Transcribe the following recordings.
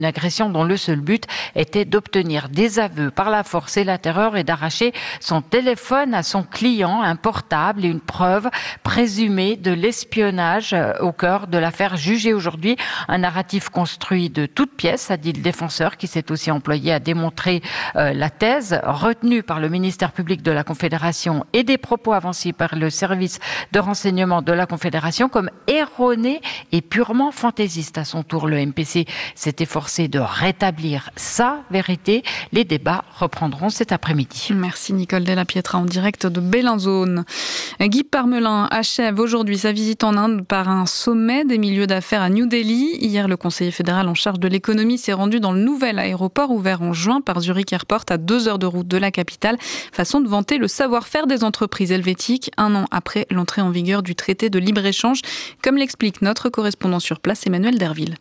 Une agression dont le seul but était d'obtenir des aveux par la force et la terreur et d'arracher son téléphone à son client, un portable et une preuve présumée de l'espionnage au cœur de l'affaire jugée aujourd'hui. Un narratif construit de toutes pièces, a dit le défenseur, qui s'est aussi employé à démontrer la thèse retenue par le ministère public de la Confédération et des propos avancés par le service de renseignement de la Confédération comme erronés et purement fantaisistes. À son tour, le MPC s'est efforcé de rétablir sa vérité. Les débats reprendront cet après-midi. Merci Nicole Della Pietra en direct de Bellinzone. Guy Parmelin achève aujourd'hui sa visite en Inde par un sommet des milieux d'affaires à New Delhi. Hier, le conseiller fédéral en charge de l'économie s'est rendu dans le nouvel aéroport ouvert en juin par Zurich Airport à 2 heures de route de la capitale. Façon de vanter le savoir-faire des entreprises helvétiques un an après l'entrée en vigueur du traité de libre-échange, comme l'explique notre correspondant sur place Emmanuel Derville.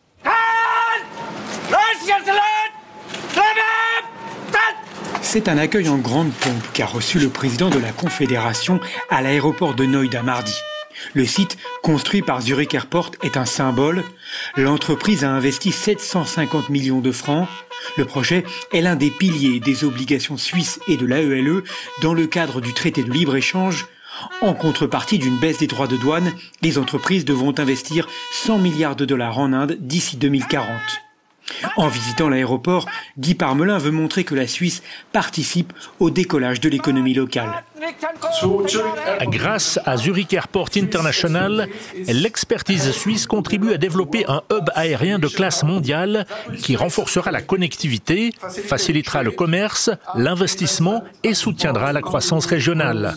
C'est un accueil en grande pompe qu'a reçu le président de la Confédération à l'aéroport de Noida mardi. Le site, construit par Zurich Airport, est un symbole. L'entreprise a investi 750 millions de francs. Le projet est l'un des piliers des obligations suisses et de l'AELE dans le cadre du traité de libre-échange. En contrepartie d'une baisse des droits de douane, les entreprises devront investir 100 milliards de dollars en Inde d'ici 2040. En visitant l'aéroport, Guy Parmelin veut montrer que la Suisse participe au décollage de l'économie locale. Grâce à Zurich Airport International, l'expertise suisse contribue à développer un hub aérien de classe mondiale qui renforcera la connectivité, facilitera le commerce, l'investissement et soutiendra la croissance régionale.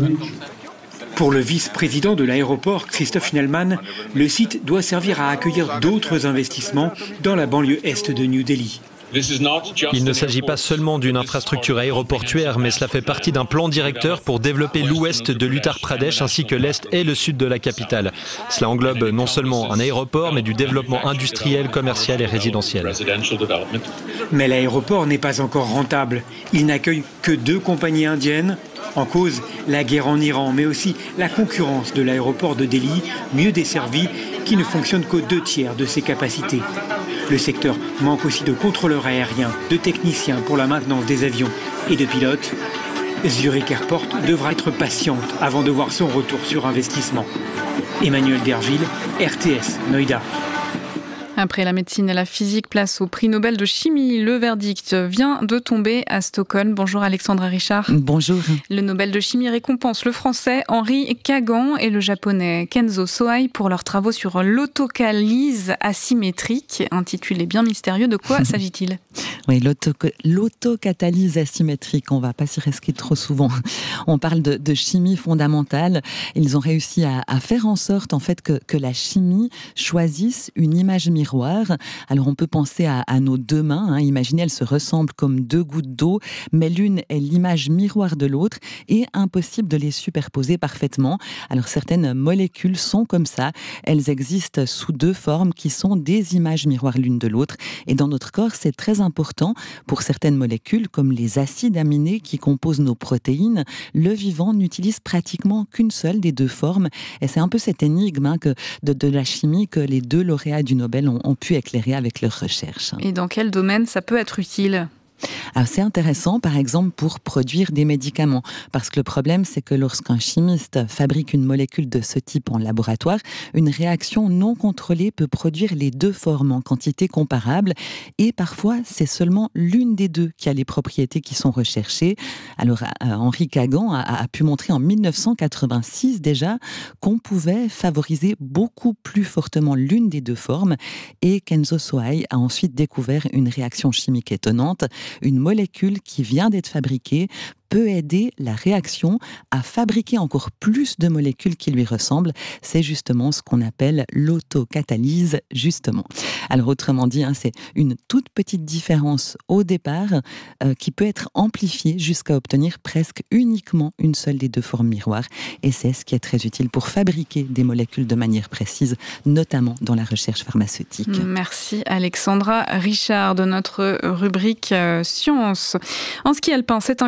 Pour le vice-président de l'aéroport, Christophe Schnellmann, le site doit servir à accueillir d'autres investissements dans la banlieue est de New Delhi. Il ne s'agit pas seulement d'une infrastructure aéroportuaire, mais cela fait partie d'un plan directeur pour développer l'ouest de l'Uttar Pradesh ainsi que l'est et le sud de la capitale. Cela englobe non seulement un aéroport, mais du développement industriel, commercial et résidentiel. Mais l'aéroport n'est pas encore rentable. Il n'accueille que 2 compagnies indiennes. En cause, la guerre en Iran, mais aussi la concurrence de l'aéroport de Delhi, mieux desservi, qui ne fonctionne qu'aux 2/3 de ses capacités. Le secteur manque aussi de contrôleurs aériens, de techniciens pour la maintenance des avions et de pilotes. Zurich Airport devra être patiente avant de voir son retour sur investissement. Emmanuel Derville, RTS, Noida. Après la médecine et la physique, place au prix Nobel de chimie. Le verdict vient de tomber à Stockholm. Bonjour Alexandra Richard. Bonjour. Le Nobel de chimie récompense le français Henri Kagan et le japonais Kenzo Sohei pour leurs travaux sur l'autocalyse asymétrique, intitulé bien mystérieux. De quoi s'agit-il ? Oui, l'autocatalyse asymétrique, on ne va pas s'y risquer trop souvent. On parle de chimie fondamentale. Ils ont réussi à faire en sorte en fait, que la chimie choisisse une image miroir. Alors on peut penser à nos 2 mains. Imaginez, elles se ressemblent comme 2 gouttes d'eau, mais l'une est l'image miroir de l'autre et impossible de les superposer parfaitement. Alors certaines molécules sont comme ça. Elles existent sous 2 formes qui sont des images miroirs l'une de l'autre. Et dans notre corps, c'est très important pour certaines molécules, comme les acides aminés qui composent nos protéines. Le vivant n'utilise pratiquement qu'une seule des 2 formes. Et c'est un peu cette énigme de la chimie que les 2 lauréats du Nobel ont pu éclairer avec leurs recherches. Et dans quel domaine ça peut être utile ? Alors c'est intéressant, par exemple, pour produire des médicaments. Parce que le problème, c'est que lorsqu'un chimiste fabrique une molécule de ce type en laboratoire, une réaction non contrôlée peut produire les 2 formes en quantité comparable. Et parfois, c'est seulement l'une des 2 qui a les propriétés qui sont recherchées. Alors, Henri Kagan a pu montrer en 1986 déjà qu'on pouvait favoriser beaucoup plus fortement l'une des 2 formes. Et Kenzo Sohei a ensuite découvert une réaction chimique étonnante. Une molécule qui vient d'être fabriquée peut aider la réaction à fabriquer encore plus de molécules qui lui ressemblent. C'est justement ce qu'on appelle l'autocatalyse, justement. Alors autrement dit, c'est une toute petite différence au départ qui peut être amplifiée jusqu'à obtenir presque uniquement une seule des 2 formes miroirs. Et c'est ce qui est très utile pour fabriquer des molécules de manière précise, notamment dans la recherche pharmaceutique. Merci Alexandra Richard de notre rubrique Science. En ski alpin, c'est un coup de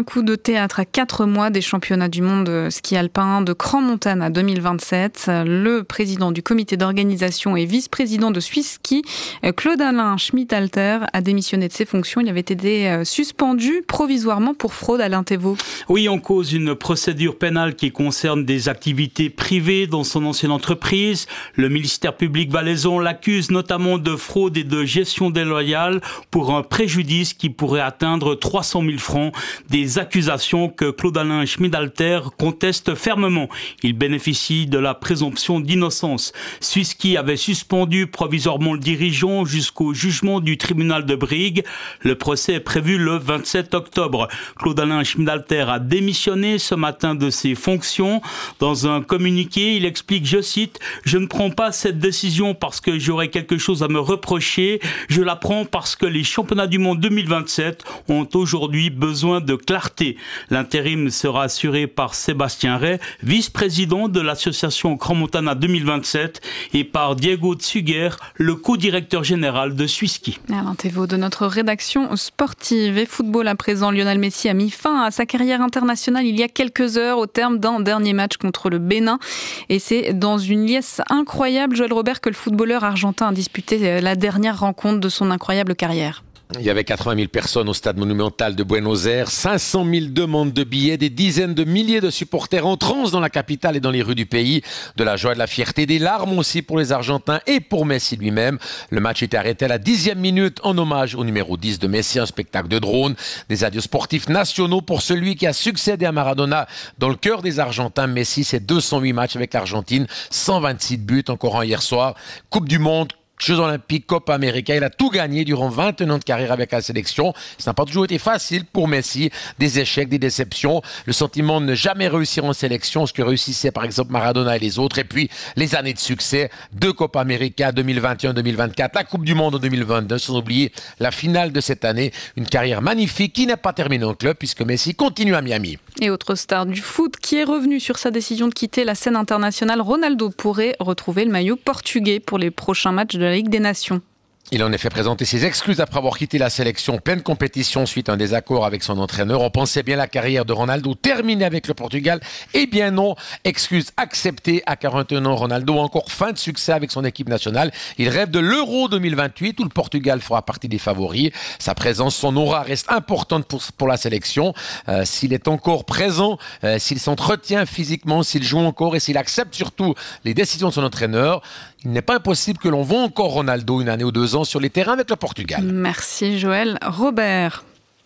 théâtre à 4 mois des championnats du monde ski alpin de Crans-Montana 2027. Le président du comité d'organisation et vice-président de Swisski, Claude-Alain Schmidhalter, a démissionné de ses fonctions. Il avait été suspendu provisoirement pour fraude. Alain Thévault. Oui, on cause une procédure pénale qui concerne des activités privées dans son ancienne entreprise. Le ministère public valaisan l'accuse notamment de fraude et de gestion déloyale pour un préjudice qui pourrait atteindre 300 000 francs. Des accusations que Claude-Alain Schmidhalter conteste fermement. Il bénéficie de la présomption d'innocence. Swisski avait suspendu provisoirement le dirigeant jusqu'au jugement du tribunal de Brigue. Le procès est prévu le 27 octobre. Claude-Alain Schmidhalter a démissionné ce matin de ses fonctions. Dans un communiqué, il explique, je cite, « Je ne prends pas cette décision parce que j'aurais quelque chose à me reprocher. Je la prends parce que les championnats du monde 2027 ont aujourd'hui besoin de clarté. » L'intérim sera assuré par Sébastien Ray, vice-président de l'association Crans-Montana 2027, et par Diego Tsuguer, le co-directeur général de Swisski. Alain Thévault de notre rédaction sportive et football à présent. Lionel Messi a mis fin à sa carrière internationale il y a quelques heures au terme d'un dernier match contre le Bénin. Et c'est dans une liesse incroyable, Joël Robert, que le footballeur argentin a disputé la dernière rencontre de son incroyable carrière. Il y avait 80 000 personnes au stade monumental de Buenos Aires, 500 000 demandes de billets, des dizaines de milliers de supporters en transe dans la capitale et dans les rues du pays. De la joie et de la fierté, des larmes aussi pour les Argentins et pour Messi lui-même. Le match était arrêté à la 10e minute en hommage au numéro 10 de Messi, un spectacle de drones, des adieux sportifs nationaux pour celui qui a succédé à Maradona dans le cœur des Argentins. Messi, c'est 208 matchs avec l'Argentine, 126 buts, encore un hier soir, Coupe du Monde, Jeux Olympiques, Copa América, il a tout gagné durant 21 ans de carrière avec la sélection. Ça n'a pas toujours été facile pour Messi, des échecs, des déceptions, le sentiment de ne jamais réussir en sélection, ce que réussissaient par exemple Maradona et les autres, et puis les années de succès, 2 Copa América 2021-2024, la Coupe du Monde en 2022, sans oublier la finale de cette année, une carrière magnifique qui n'est pas terminée en club puisque Messi continue à Miami. Et autre star du foot qui est revenu sur sa décision de quitter la scène internationale, Ronaldo pourrait retrouver le maillot portugais pour les prochains matchs de la Ligue des Nations. Il a en effet présenté ses excuses après avoir quitté la sélection en pleine compétition suite à un désaccord avec son entraîneur. On pensait bien la carrière de Ronaldo terminée avec le Portugal. Eh bien non, excuse acceptée à 41 ans. Ronaldo a encore fin de succès avec son équipe nationale. Il rêve de l'Euro 2028 où le Portugal fera partie des favoris. Sa présence, son aura reste importante pour la sélection. S'il est encore présent, s'il s'entretient physiquement, s'il joue encore et s'il accepte surtout les décisions de son entraîneur, il n'est pas impossible que l'on voit encore Ronaldo une année ou 2 ans sur les terrains avec le Portugal. Merci Joël. Robert.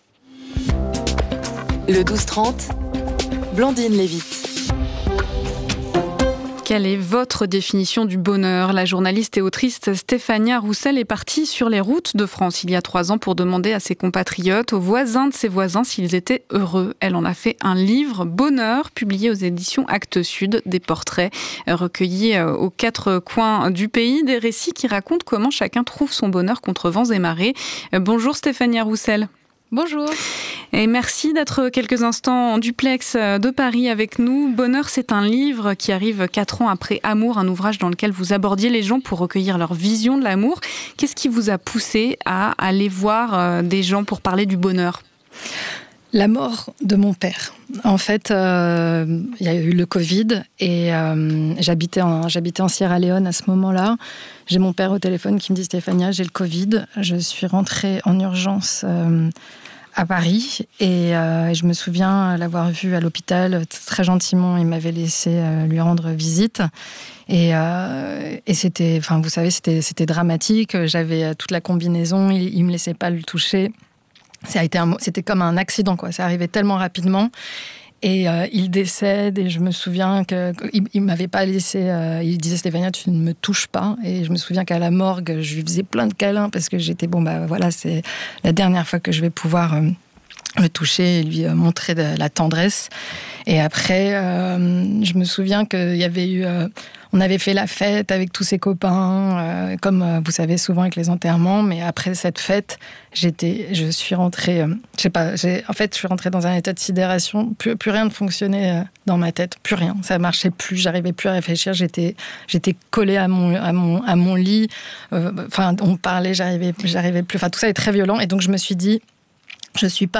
Le 12-30, Blandine Lévite. Quelle est votre définition du bonheur ? La journaliste et autrice Stéphania Roussel est partie sur les routes de France il y a 3 ans pour demander à ses compatriotes, aux voisins de ses voisins, s'ils étaient heureux. Elle en a fait un livre, Bonheur, publié aux éditions Actes Sud, des portraits recueillis aux 4 coins du pays, des récits qui racontent comment chacun trouve son bonheur contre vents et marées. Bonjour Stéphania Roussel. Bonjour. Et merci d'être quelques instants en duplex de Paris avec nous. Bonheur, c'est un livre qui arrive 4 ans après Amour, un ouvrage dans lequel vous abordiez les gens pour recueillir leur vision de l'amour. Qu'est-ce qui vous a poussé à aller voir des gens pour parler du bonheur ? La mort de mon père. En fait, il y a eu le Covid et j'habitais en Sierra Leone à ce moment-là. J'ai mon père au téléphone qui me dit « Stéphania, j'ai le Covid ». Je suis rentrée en urgence à Paris et je me souviens l'avoir vu à l'hôpital très gentiment. Il m'avait laissé lui rendre visite et c'était, enfin vous savez, c'était dramatique. J'avais toute la combinaison, il me laissait pas le toucher. C'était comme un accident, quoi. Ça arrivait tellement rapidement. Et il décède, et je me souviens qu'il m'avait pas laissé... il disait « Stéphania, tu ne me touches pas ». Et je me souviens qu'à la morgue, je lui faisais plein de câlins, parce que j'étais, voilà, c'est la dernière fois que je vais pouvoir le toucher et lui montrer de la tendresse. Et après, je me souviens qu'il y avait eu... on avait fait la fête avec tous ses copains, comme vous savez souvent avec les enterrements. Mais après cette fête, je suis rentrée, je suis rentrée dans un état de sidération. Plus rien ne fonctionnait dans ma tête, plus rien. Ça marchait plus, j'arrivais plus à réfléchir. J'étais collée à mon lit. On parlait, j'arrivais plus. Enfin, tout ça est très violent. Et donc je me suis dit, je suis pas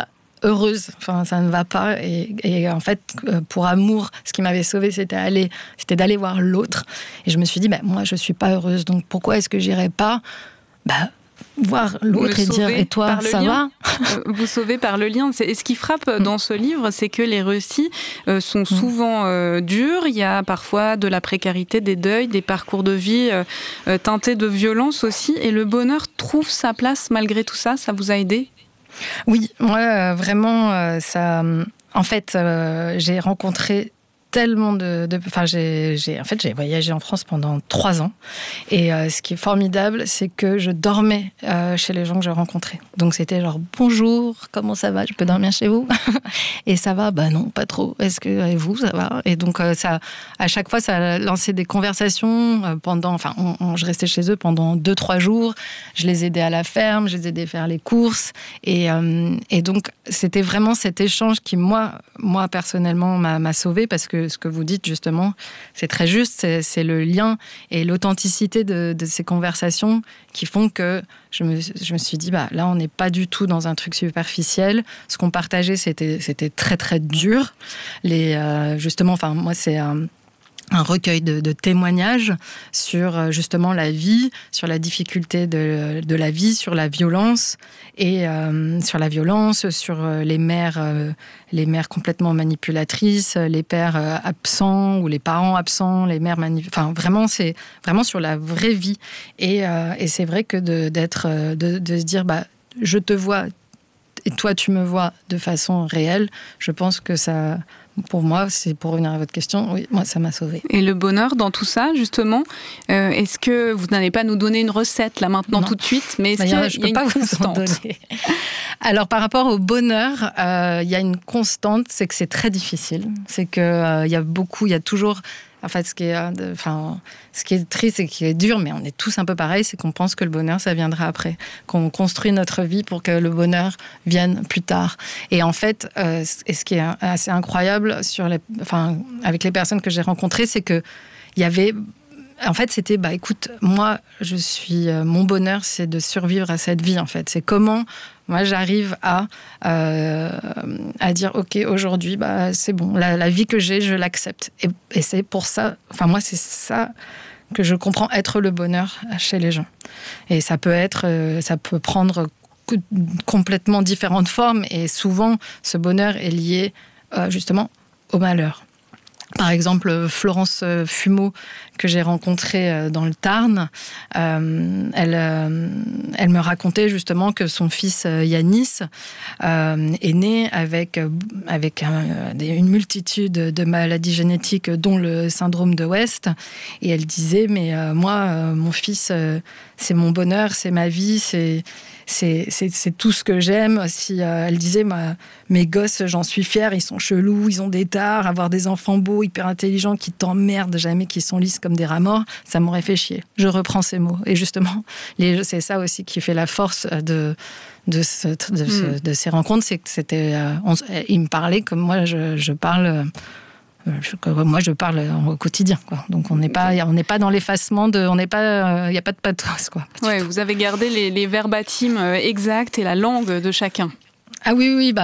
heureuse. Enfin, ça ne va pas. Et en fait, pour amour, ce qui m'avait sauvée, c'était d'aller voir l'autre. Et je me suis dit, moi, je suis pas heureuse. Donc, pourquoi est-ce que j'irais pas voir l'autre et dire, et toi, ça va? Vous sauvez par le lien. Et ce qui frappe dans ce livre, c'est que les récits sont souvent durs. Il y a parfois de la précarité, des deuils, des parcours de vie teintés de violence aussi. Et le bonheur trouve sa place malgré tout ça. Ça vous a aidé? Oui, moi, vraiment, ça... En fait, j'ai rencontré tellement j'ai voyagé en France pendant 3 ans. Et ce qui est formidable, c'est que je dormais chez les gens que je rencontrais. Donc c'était genre, bonjour, comment ça va? Je peux dormir chez vous? Et ça va? Non, pas trop. Est-ce que et vous, ça va? Et donc ça, à chaque fois, ça a lancé des conversations pendant. Enfin, je restais chez eux pendant 2-3 jours. Je les aidais à la ferme, je les aidais à faire les courses. Et donc c'était vraiment cet échange qui moi personnellement m'a sauvée, parce que ce que vous dites justement, c'est très juste, c'est le lien et l'authenticité de ces conversations qui font que je me suis dit, là on n'est pas du tout dans un truc superficiel. Ce qu'on partageait, c'était très très dur. Justement, moi c'est un recueil de témoignages sur justement la vie, sur la difficulté de la vie, sur la violence et sur les mères complètement manipulatrices, les pères absents ou les parents absents, les mères vraiment c'est vraiment sur la vraie vie et c'est vrai que de se dire je te vois et toi tu me vois de façon réelle, je pense que ça. Pour moi, c'est pour revenir à votre question, oui, moi, ça m'a sauvée. Et le bonheur dans tout ça, justement, est-ce que vous n'allez pas nous donner une recette, là, maintenant, tout de suite, mais est-ce qu'il y a une constante? Alors, par rapport au bonheur, il y a une constante, c'est que c'est très difficile. C'est qu'il y a toujours... En fait, ce qui est triste et qui est dur, mais on est tous un peu pareil, c'est qu'on pense que le bonheur, ça viendra après. Qu'on construit notre vie pour que le bonheur vienne plus tard. Et en fait, et ce qui est assez incroyable avec les personnes que j'ai rencontrées, c'est que il y avait... En fait, c'était, écoute, moi, mon bonheur, c'est de survivre à cette vie, en fait. C'est comment, moi, j'arrive à dire, OK, aujourd'hui, c'est bon, la vie que j'ai, je l'accepte. Et c'est pour ça, moi, c'est ça que je comprends être le bonheur chez les gens. Et ça peut prendre complètement différentes formes. Et souvent, ce bonheur est lié, justement, au malheur. Par exemple, Florence Fumeau, que j'ai rencontrée dans le Tarn, elle me racontait justement que son fils Yanis est né avec une multitude de maladies génétiques, dont le syndrome de West. Et elle disait, mais moi, mon fils, c'est mon bonheur, c'est ma vie, c'est tout ce que j'aime. Elle disait, mes gosses, j'en suis fière, ils sont chelous, ils ont des tares, avoir des enfants beaux, hyper intelligents, qui t'emmerdent jamais, qui sont lisses comme des rats morts, ça m'aurait fait chier. Je reprends ces mots. Et justement, c'est ça aussi qui fait la force de ces rencontres, c'est que il me parlait comme moi je parle... moi, je parle au quotidien, quoi. Donc, on n'est pas dans l'effacement il n'y a pas de pathos, quoi. Ouais, vous avez gardé les verbatims exacts et la langue de chacun. Ah oui, oui,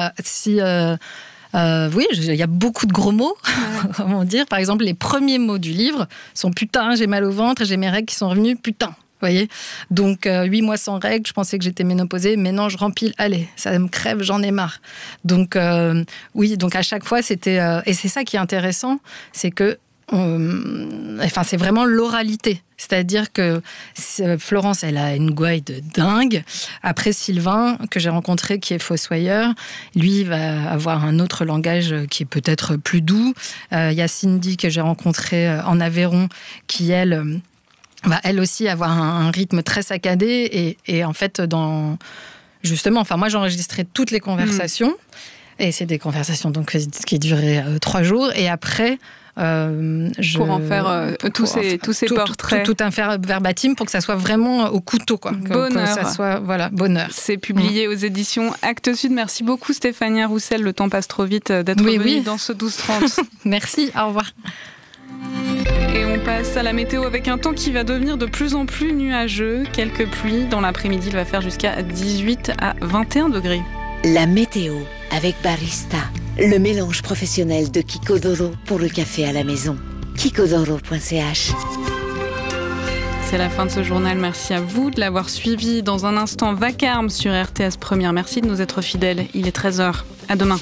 oui, il y a beaucoup de gros mots, comment dire. Par exemple, les premiers mots du livre sont putain, j'ai mal au ventre, j'ai mes règles qui sont revenues, putain. Voyez, donc 8 mois sans règles, je pensais que j'étais ménopausée, mais non, je rempile, allez, ça me crève, j'en ai marre. Donc oui, donc à chaque fois c'était et c'est ça qui est intéressant, c'est que c'est vraiment l'oralité. C'est-à-dire que Florence, elle a une gouaille de dingue. Après, Sylvain, que j'ai rencontré, qui est fossoyeur, lui va avoir un autre langage qui est peut-être plus doux. Il y a Cindy, que j'ai rencontrée en Aveyron, qui, elle, va elle aussi avoir un rythme très saccadé. Et en fait, justement, moi, j'enregistrais toutes les conversations. Et c'est des conversations donc, qui duraient 3 jours. Et après... pour en faire tous ces portraits. Tout un faire verbatim pour que ça soit vraiment au couteau, quoi. Bonheur. Que ça soit, voilà, bonheur. C'est publié aux éditions Actes Sud. Merci beaucoup Stéphania Roussel. Le temps passe trop vite d'être venue dans ce 12-30. Merci, au revoir. Et on passe à la météo avec un temps qui va devenir de plus en plus nuageux. Quelques pluies. Dans l'après-midi, il va faire jusqu'à 18 à 21 degrés. La météo avec Barista, le mélange professionnel de Kikodoro pour le café à la maison. kikodoro.ch. C'est la fin de ce journal. Merci à vous de l'avoir suivi. Dans un instant, Vacarme sur RTS Première. Merci de nous être fidèles. Il est 13h. À demain.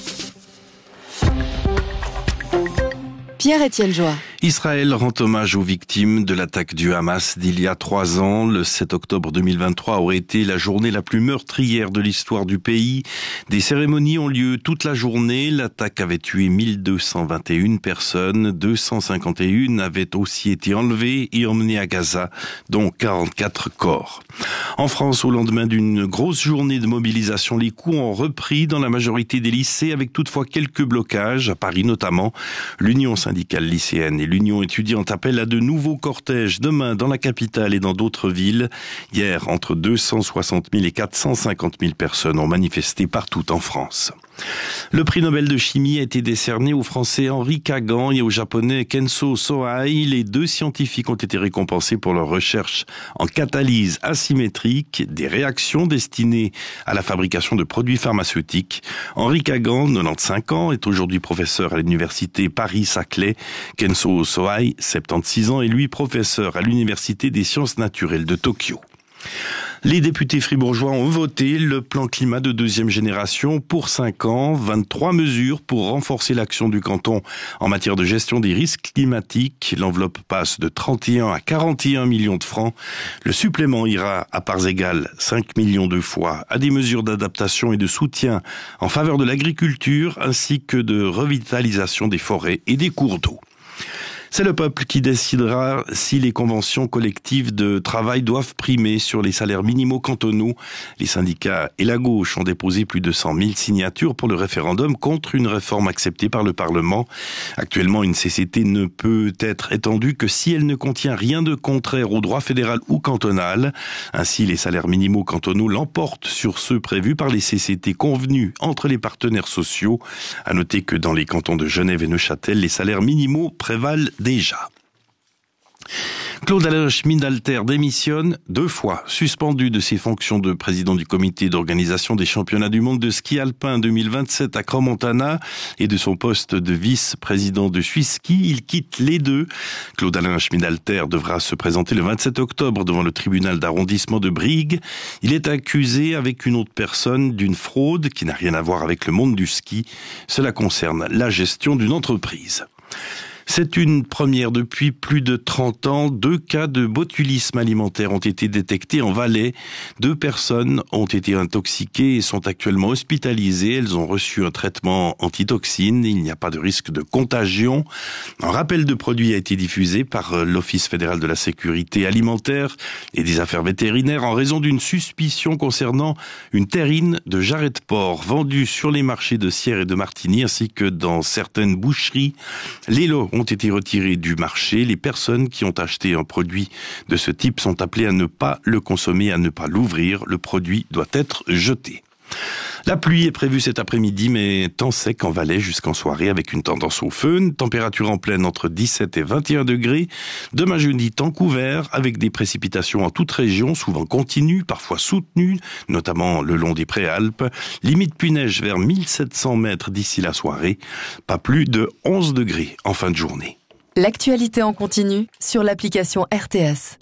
Pierre-Étienne Joie. Israël rend hommage aux victimes de l'attaque du Hamas d'il y a 3 ans. Le 7 octobre 2023 aurait été la journée la plus meurtrière de l'histoire du pays. Des cérémonies ont lieu toute la journée. L'attaque avait tué 1221 personnes. 251 avaient aussi été enlevées et emmenées à Gaza, dont 44 corps. En France, au lendemain d'une grosse journée de mobilisation, les cours ont repris dans la majorité des lycées, avec toutefois quelques blocages, à Paris notamment. L'Union syndicale lycéenne et l'Union étudiante appellent à de nouveaux cortèges demain dans la capitale et dans d'autres villes. Hier, entre 260 000 et 450 000 personnes ont manifesté partout en France. Le prix Nobel de chimie a été décerné au Français Henri Kagan et au Japonais Kenzo Sohei. Les 2 scientifiques ont été récompensés pour leur recherche en catalyse asymétrique des réactions destinées à la fabrication de produits pharmaceutiques. Henri Kagan, 95 ans, est aujourd'hui professeur à l'université Paris-Saclay. Kenzo Sohei, 76 ans, est lui professeur à l'université des sciences naturelles de Tokyo. Les députés fribourgeois ont voté le plan climat de 2e génération pour 5 ans, 23 mesures pour renforcer l'action du canton en matière de gestion des risques climatiques. L'enveloppe passe de 31 à 41 millions de francs. Le supplément ira à parts égales 5 millions de fois à des mesures d'adaptation et de soutien en faveur de l'agriculture ainsi que de revitalisation des forêts et des cours d'eau. C'est le peuple qui décidera si les conventions collectives de travail doivent primer sur les salaires minimaux cantonaux. Les syndicats et la gauche ont déposé plus de 100 000 signatures pour le référendum contre une réforme acceptée par le Parlement. Actuellement, une CCT ne peut être étendue que si elle ne contient rien de contraire au droit fédéral ou cantonal. Ainsi, les salaires minimaux cantonaux l'emportent sur ceux prévus par les CCT convenus entre les partenaires sociaux. À noter que dans les cantons de Genève et Neuchâtel, les salaires minimaux prévalent déjà. Claude-Alain Schmid-Alter démissionne 2 fois, suspendu de ses fonctions de président du comité d'organisation des championnats du monde de ski alpin 2027 à Crans-Montana et de son poste de vice-président de Suisse Ski. Il quitte les 2. Claude-Alain Schmid-Alter devra se présenter le 27 octobre devant le tribunal d'arrondissement de Brigue. Il est accusé avec une autre personne d'une fraude qui n'a rien à voir avec le monde du ski. Cela concerne la gestion d'une entreprise. C'est une première depuis plus de 30 ans. 2 cas de botulisme alimentaire ont été détectés en Valais. 2 personnes ont été intoxiquées et sont actuellement hospitalisées. Elles ont reçu un traitement antitoxine. Il n'y a pas de risque de contagion. Un rappel de produits a été diffusé par l'Office fédéral de la sécurité alimentaire et des affaires vétérinaires en raison d'une suspicion concernant une terrine de jarret de porc vendue sur les marchés de Sierre et de Martigny ainsi que dans certaines boucheries. Les lots ont été retirés du marché. Les personnes qui ont acheté un produit de ce type sont appelées à ne pas le consommer, à ne pas l'ouvrir. Le produit doit être jeté. La pluie est prévue cet après-midi, mais temps sec en Valais jusqu'en soirée avec une tendance au föhn. Température en pleine entre 17 et 21 degrés. Demain jeudi, temps couvert avec des précipitations en toute région, souvent continues, parfois soutenues, notamment le long des Préalpes. Limite pluie-neige vers 1700 mètres d'ici la soirée. Pas plus de 11 degrés en fin de journée. L'actualité en continu sur l'application RTS.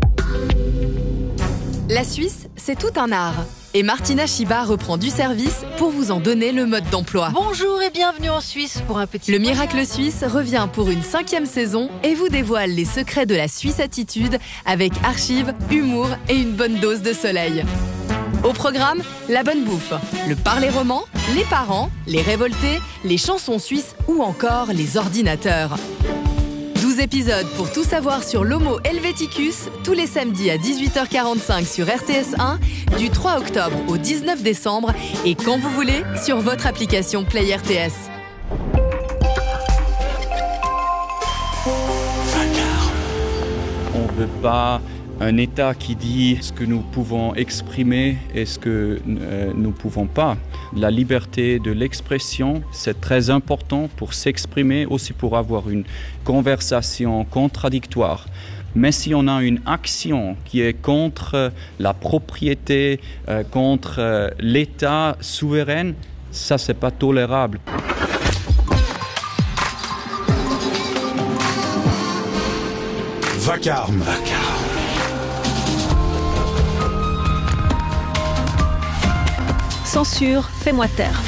La Suisse, c'est tout un art. Et Martina Chiba reprend du service pour vous en donner le mode d'emploi. Bonjour et bienvenue en Suisse pour un petit... Le Miracle Suisse revient pour une 5e saison et vous dévoile les secrets de la Suisse attitude avec archives, humour et une bonne dose de soleil. Au programme, la bonne bouffe, le parler roman, les parents, les révoltés, les chansons suisses ou encore les ordinateurs. 12 épisodes pour tout savoir sur l'Homo Helveticus, tous les samedis à 18h45 sur RTS1, du 3 octobre au 19 décembre et quand vous voulez sur votre application Play RTS. On ne veut pas un État qui dit ce que nous pouvons exprimer et ce que nous ne pouvons pas. La liberté de l'expression, c'est très important pour s'exprimer, aussi pour avoir une conversation contradictoire. Mais si on a une action qui est contre la propriété, contre l'État souverain, ça, c'est pas tolérable. Vacarme. Censure, fais-moi taire.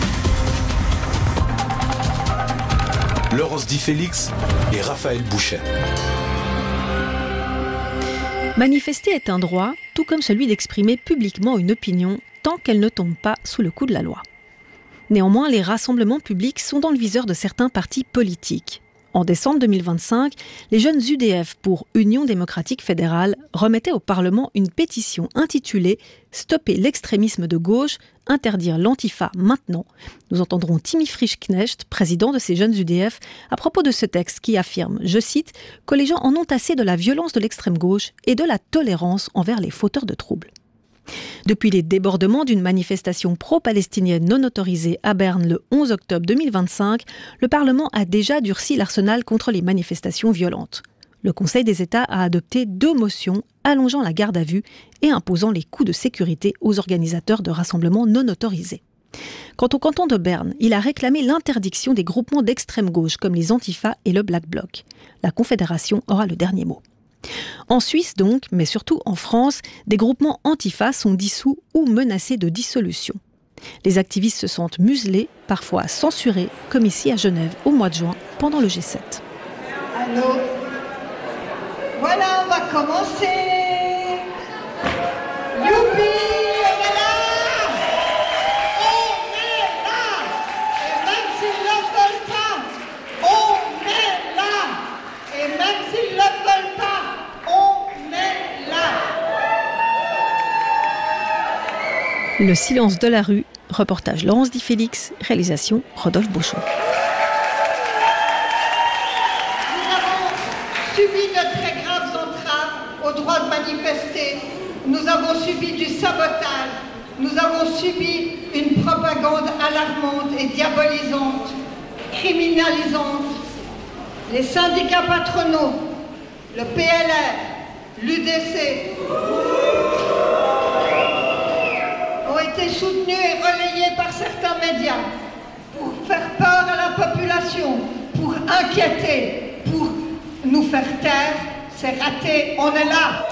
Laurence Di Félix et Raphaël Bouchet. Manifester est un droit, tout comme celui d'exprimer publiquement une opinion, tant qu'elle ne tombe pas sous le coup de la loi. Néanmoins, les rassemblements publics sont dans le viseur de certains partis politiques. En décembre 2025, les jeunes UDF pour Union démocratique fédérale remettaient au Parlement une pétition intitulée « Stopper l'extrémisme de gauche, interdire l'antifa maintenant ». Nous entendrons Timmy Frischknecht, président de ces jeunes UDF, à propos de ce texte qui affirme, je cite, que les gens en ont assez de la violence de l'extrême gauche et de la tolérance envers les fauteurs de troubles. Depuis les débordements d'une manifestation pro-palestinienne non autorisée à Berne le 11 octobre 2025, le Parlement a déjà durci l'arsenal contre les manifestations violentes. Le Conseil des États a adopté 2 motions allongeant la garde à vue et imposant les coûts de sécurité aux organisateurs de rassemblements non autorisés. Quant au canton de Berne, il a réclamé l'interdiction des groupements d'extrême gauche comme les Antifa et le Black Bloc. La Confédération aura le dernier mot. En Suisse donc, mais surtout en France, des groupements antifa sont dissous ou menacés de dissolution. Les activistes se sentent muselés, parfois censurés, comme ici à Genève au mois de juin, pendant le G7. Allô ? Voilà, on va commencer. Youpi, on est là ! On est là ! Et même s'ils ne le veulent pas, on est là ! Et même s'ils ne le veulent pas, on est là ! Le silence de la rue, reportage Laurence Di Félix, réalisation Rodolphe Beauchamp. Subi de très graves entraves au droit de manifester. Nous avons subi du sabotage. Nous avons subi une propagande alarmante et diabolisante, criminalisante. Les syndicats patronaux, le PLR, l'UDC ont été soutenus et relayés par certains médias pour faire peur à la population, pour inquiéter, pour nous faire taire. C'est raté, on est là.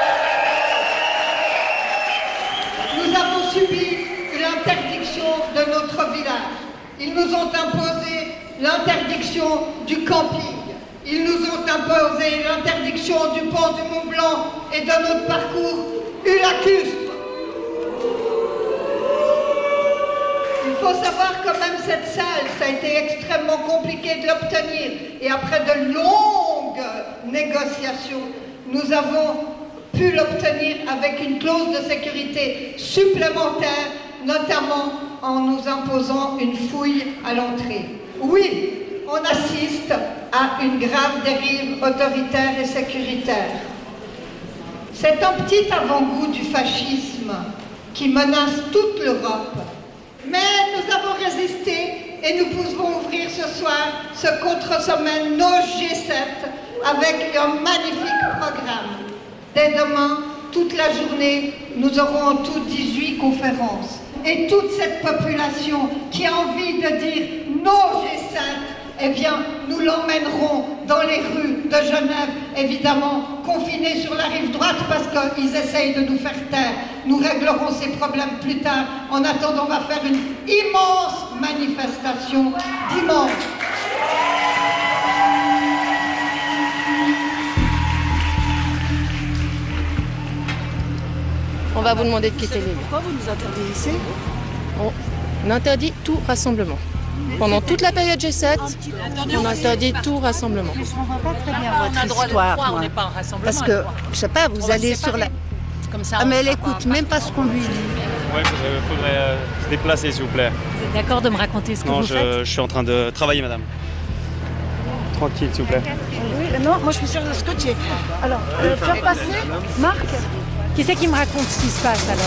Nous avons subi l'interdiction de notre village. Ils nous ont imposé l'interdiction du camping. Ils nous ont imposé l'interdiction du pont du Mont Blanc et de notre parcours lacustre. Il faut savoir quand même cette salle, ça a été extrêmement compliqué de l'obtenir. Et après de longues négociations, nous avons pu l'obtenir avec une clause de sécurité supplémentaire, notamment en nous imposant une fouille à l'entrée. Oui, on assiste à une grave dérive autoritaire et sécuritaire. C'est un petit avant-goût du fascisme qui menace toute l'Europe. Mais nous avons résisté et nous pouvons ouvrir ce soir ce contre-sommet No G7 avec un magnifique programme. Dès demain, toute la journée, nous aurons en tout 18 conférences. Et toute cette population qui a envie de dire No G7, eh bien, nous l'emmènerons dans les rues de Genève, évidemment, confinés sur la rive droite parce qu'ils essayent de nous faire taire. Nous réglerons ces problèmes plus tard. En attendant, on va faire une immense manifestation dimanche. On va vous demander de quitter les lieux. Pourquoi vous nous interdisez ici ? On interdit tout rassemblement. Pendant toute la période G7, on interdit tout rassemblement. Je ne comprends pas très bien votre histoire. On n'est pas un rassemblement. Parce que, je sais pas, vous allez sur la... Comme ça, ah mais elle écoute même pas ce qu'on lui dit. Ouais, il faudrait se déplacer s'il vous plaît. Vous êtes d'accord de me raconter ce que vous faites ? Non, je suis en train de travailler madame. Tranquille s'il vous plaît. Oui, non, moi je suis sûre de scotcher. Alors, faire passer, Marc. Qui c'est qui me raconte ce qui se passe alors ?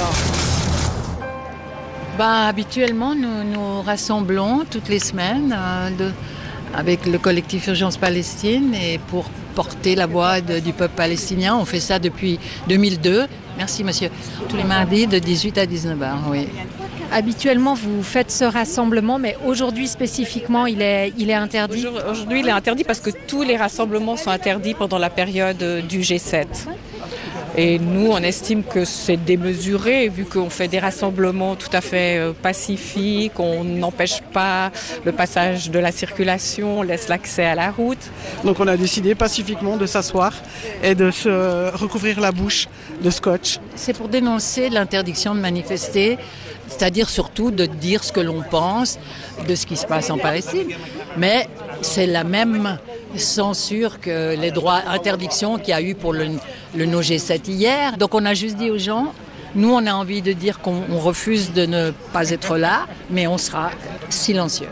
Habituellement, nous nous rassemblons toutes les semaines avec le collectif Urgence Palestine et pour porter la voix du peuple palestinien. On fait ça depuis 2002. Merci monsieur. Tous les mardis de 18 à 19h, oui. Habituellement, vous faites ce rassemblement, mais aujourd'hui spécifiquement, il est interdit. Aujourd'hui, il est interdit parce que tous les rassemblements sont interdits pendant la période du G7. Et nous, on estime que c'est démesuré, vu qu'on fait des rassemblements tout à fait pacifiques, on n'empêche pas le passage de la circulation, on laisse l'accès à la route. Donc on a décidé pacifiquement de s'asseoir et de se recouvrir la bouche de scotch. C'est pour dénoncer l'interdiction de manifester, c'est-à-dire surtout de dire ce que l'on pense de ce qui se passe en Palestine. Mais c'est la même censure que les droits, interdictions qu'il y a eu pour le No G7 hier. Donc on a juste dit aux gens, nous on a envie de dire qu'on refuse de ne pas être là, mais on sera silencieux.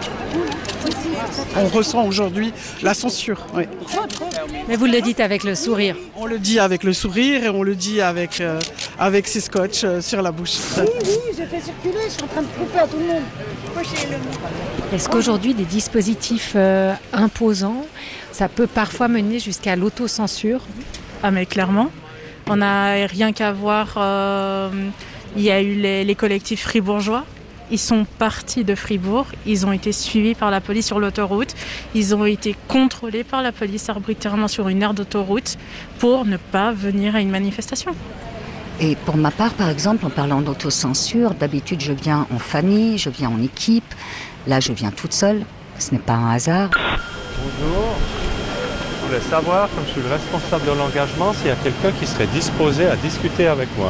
On ressent aujourd'hui la censure. Oui. Mais vous le dites avec le sourire. On le dit avec le sourire et on le dit avec ses scotch sur la bouche. Oui, je fais circuler, je suis en train de couper à tout le monde. Est-ce qu'aujourd'hui, des dispositifs imposants, ça peut parfois mener jusqu'à l'autocensure ? Ah mais clairement, on n'a rien qu'à voir, il y a eu les collectifs fribourgeois. Ils sont partis de Fribourg, ils ont été suivis par la police sur l'autoroute, ils ont été contrôlés par la police arbitrairement sur une aire d'autoroute pour ne pas venir à une manifestation. Et pour ma part, par exemple, en parlant d'autocensure, d'habitude je viens en famille, je viens en équipe, là je viens toute seule, ce n'est pas un hasard. Bonjour, je voulais savoir, comme je suis le responsable de l'engagement, s'il y a quelqu'un qui serait disposé à discuter avec moi.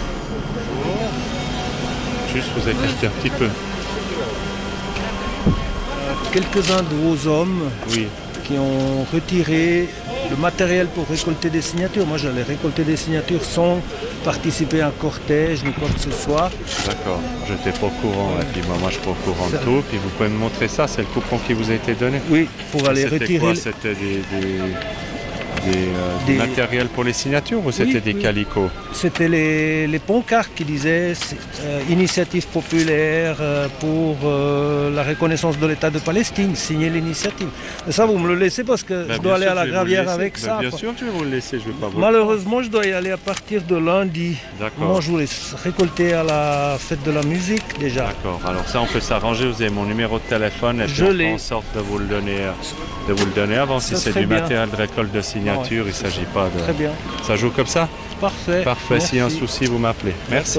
Juste vous écarter un petit peu. Quelques-uns de vos hommes qui ont retiré le matériel pour récolter des signatures. Moi, j'allais récolter des signatures sans participer à un cortège ni quoi que ce soit. D'accord, je n'étais pas au courant. Et puis moi, je suis pas au courant de tout. Puis vous pouvez me montrer ça, c'est le coupon qui vous a été donné? Oui, pour aller retirer. Quoi, c'était des matériels pour les signatures ou c'était des calicots? C'était les pancartes qui disaient initiative populaire pour la reconnaissance de l'État de Palestine, signer l'initiative. Mais ça, vous me le laissez parce que je dois aller à la gravière avec ça. Bien sûr que je vais vous le laisser, je vais pas vous. Malheureusement, je dois y aller à partir de lundi. D'accord. Moi, je voulais récolter à la fête de la musique déjà. D'accord. Alors ça, on peut s'arranger. Vous avez mon numéro de téléphone et je fais en sorte de vous le donner avant. Si c'est du matériel de récolte de signatures. Il ne s'agit pas de... Très bien. Ça joue comme ça? Parfait. Parfait. S'il y a un souci, vous m'appelez. Merci.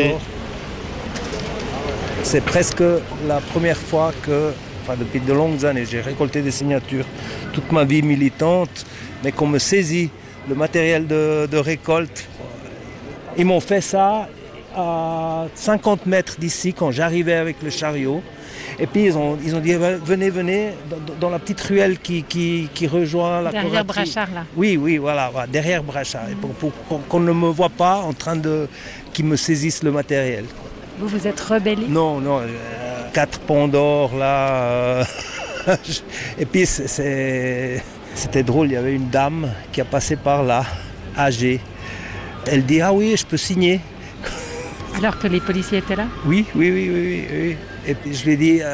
C'est presque la première fois que, depuis de longues années, j'ai récolté des signatures toute ma vie militante, mais qu'on me saisit le matériel de récolte. Ils m'ont fait ça à 50 mètres d'ici quand j'arrivais avec le chariot. Et puis ils ont dit venez dans la petite ruelle qui rejoint la derrière Brachard là. Oui, voilà, derrière Brachard. Et pour qu'on ne me voit pas en train qu'ils me saisissent le matériel. Vous êtes rebellé? Non, 4 ponts d'or là. Et puis c'était drôle, il y avait une dame qui a passé par là, âgée. Elle dit ah oui, je peux signer. Alors que les policiers étaient là? Oui. Et puis je lui ai dit,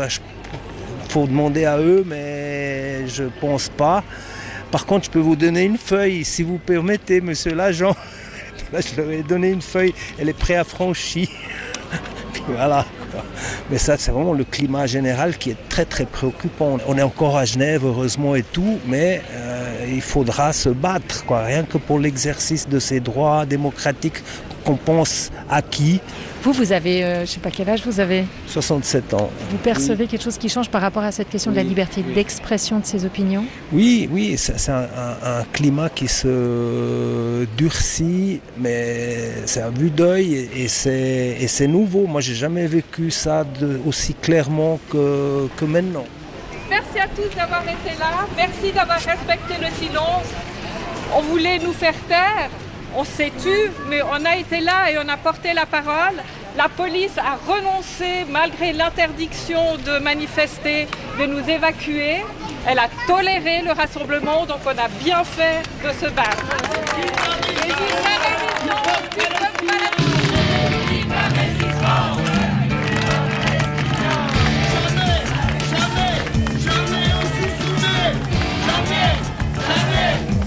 faut demander à eux, mais je pense pas. Par contre, je peux vous donner une feuille, si vous permettez, monsieur l'agent. Là, je leur ai donné une feuille, elle est préaffranchie. Puis voilà. Mais ça, c'est vraiment le climat général qui est très très préoccupant. On est encore à Genève, heureusement et tout, mais il faudra se battre, rien que pour l'exercice de ces droits démocratiques qu'on pense acquis. Vous avez, je ne sais pas quel âge vous avez? 67 ans. Vous percevez quelque chose qui change par rapport à cette question de la liberté d'expression de ses opinions? Oui, c'est un climat qui se durcit, mais c'est à vue d'œil et c'est nouveau. Moi, j'ai jamais vécu ça aussi clairement que maintenant. Merci à tous d'avoir été là. Merci d'avoir respecté le silence. On voulait nous faire taire. On s'est tu, mais on a été là et on a porté la parole. La police a renoncé, malgré l'interdiction de manifester, de nous évacuer. Elle a toléré le rassemblement, donc on a bien fait de se battre. Jamais on se soumet, jamais.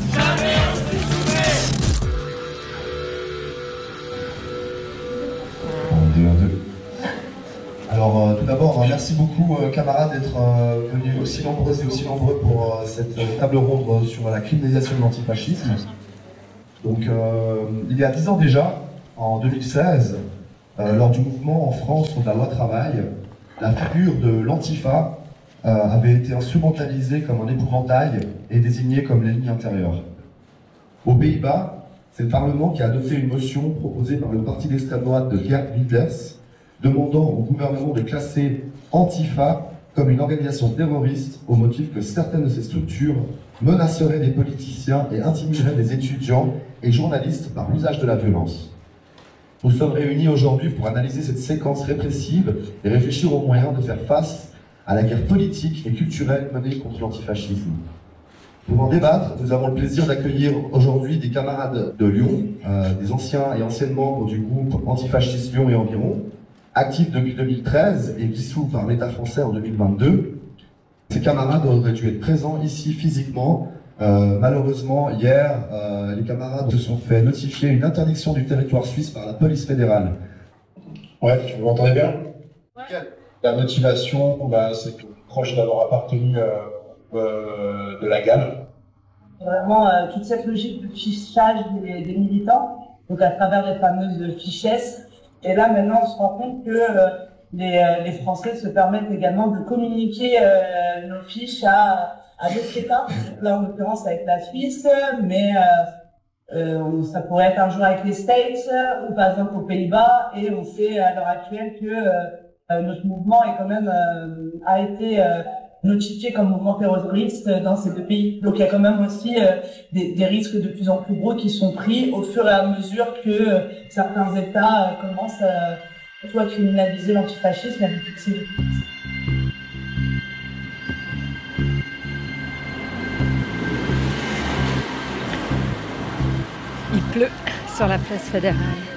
D'abord, merci beaucoup camarades d'être venus aussi nombreuses et aussi nombreux pour cette table ronde sur la criminalisation de l'antifascisme. Donc, il y a 10 ans déjà, en 2016, lors du mouvement en France contre la loi travail, la figure de l'antifa avait été instrumentalisée comme un épouvantail et désignée comme l'ennemi intérieur. Aux Pays-Bas, c'est le Parlement qui a adopté une motion proposée par le parti d'extrême droite de Geert Wilders, demandant au gouvernement de classer Antifa comme une organisation terroriste au motif que certaines de ces structures menaceraient des politiciens et intimideraient des étudiants et journalistes par l'usage de la violence. Nous sommes réunis aujourd'hui pour analyser cette séquence répressive et réfléchir aux moyens de faire face à la guerre politique et culturelle menée contre l'antifascisme. Pour en débattre, nous avons le plaisir d'accueillir aujourd'hui des camarades de Lyon, des anciens et anciennes membres du groupe Antifasciste Lyon et environ, actifs depuis 2013 et dissous par l'État français en 2022. Ces camarades auraient dû être présents ici physiquement. Malheureusement, hier, les camarades se sont fait notifier une interdiction du territoire suisse par la police fédérale. Ouais, vous m'entendez bien? Ouais. La motivation, c'est proche d'avoir appartenu de la GAL. Vraiment, toute cette logique de fichage des militants, donc à travers les fameuses fichesses. Et là, maintenant, on se rend compte que les Français se permettent également de communiquer nos fiches à d'autres États. Là, en l'occurrence, avec la Suisse, mais ça pourrait être un jour avec les States ou par exemple aux Pays-Bas. Et on sait à l'heure actuelle que notre mouvement est quand même a été notifié comme mouvement terroriste dans ces deux pays. Donc il y a quand même aussi des risques de plus en plus gros qui sont pris au fur et à mesure que certains États commencent à criminaliser l'antifascisme et à fixer. Il pleut sur la place fédérale.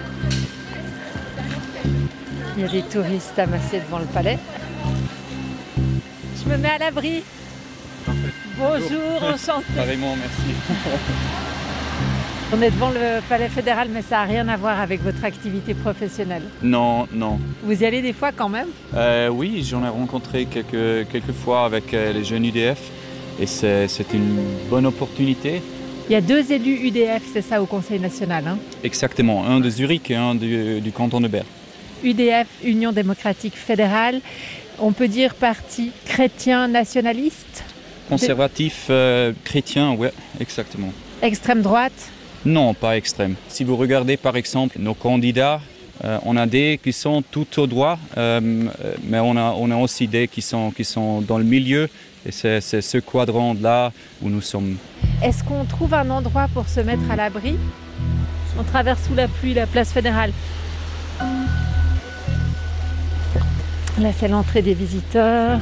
Il y a des touristes amassés devant le palais. Je me mets à l'abri. Bonjour, enchanté. Carrément, merci. On est devant le palais fédéral, mais ça n'a rien à voir avec votre activité professionnelle. Non, non. Vous y allez des fois quand même? Oui, j'en ai rencontré quelques fois avec les jeunes UDF et c'est une bonne opportunité. Il y a 2 élus UDF, c'est ça, au Conseil national, hein? Exactement, un de Zurich et un du canton de Berne. UDF, Union démocratique fédérale. On peut dire parti chrétien nationaliste? Conservatif, chrétien, oui, exactement. Extrême droite? Non, pas extrême. Si vous regardez par exemple nos candidats, on a des qui sont tout au droit, mais on a aussi des qui sont dans le milieu. Et c'est ce quadrant-là où nous sommes. Est-ce qu'on trouve un endroit pour se mettre à l'abri? On traverse sous la pluie la place fédérale. Là, c'est l'entrée des visiteurs.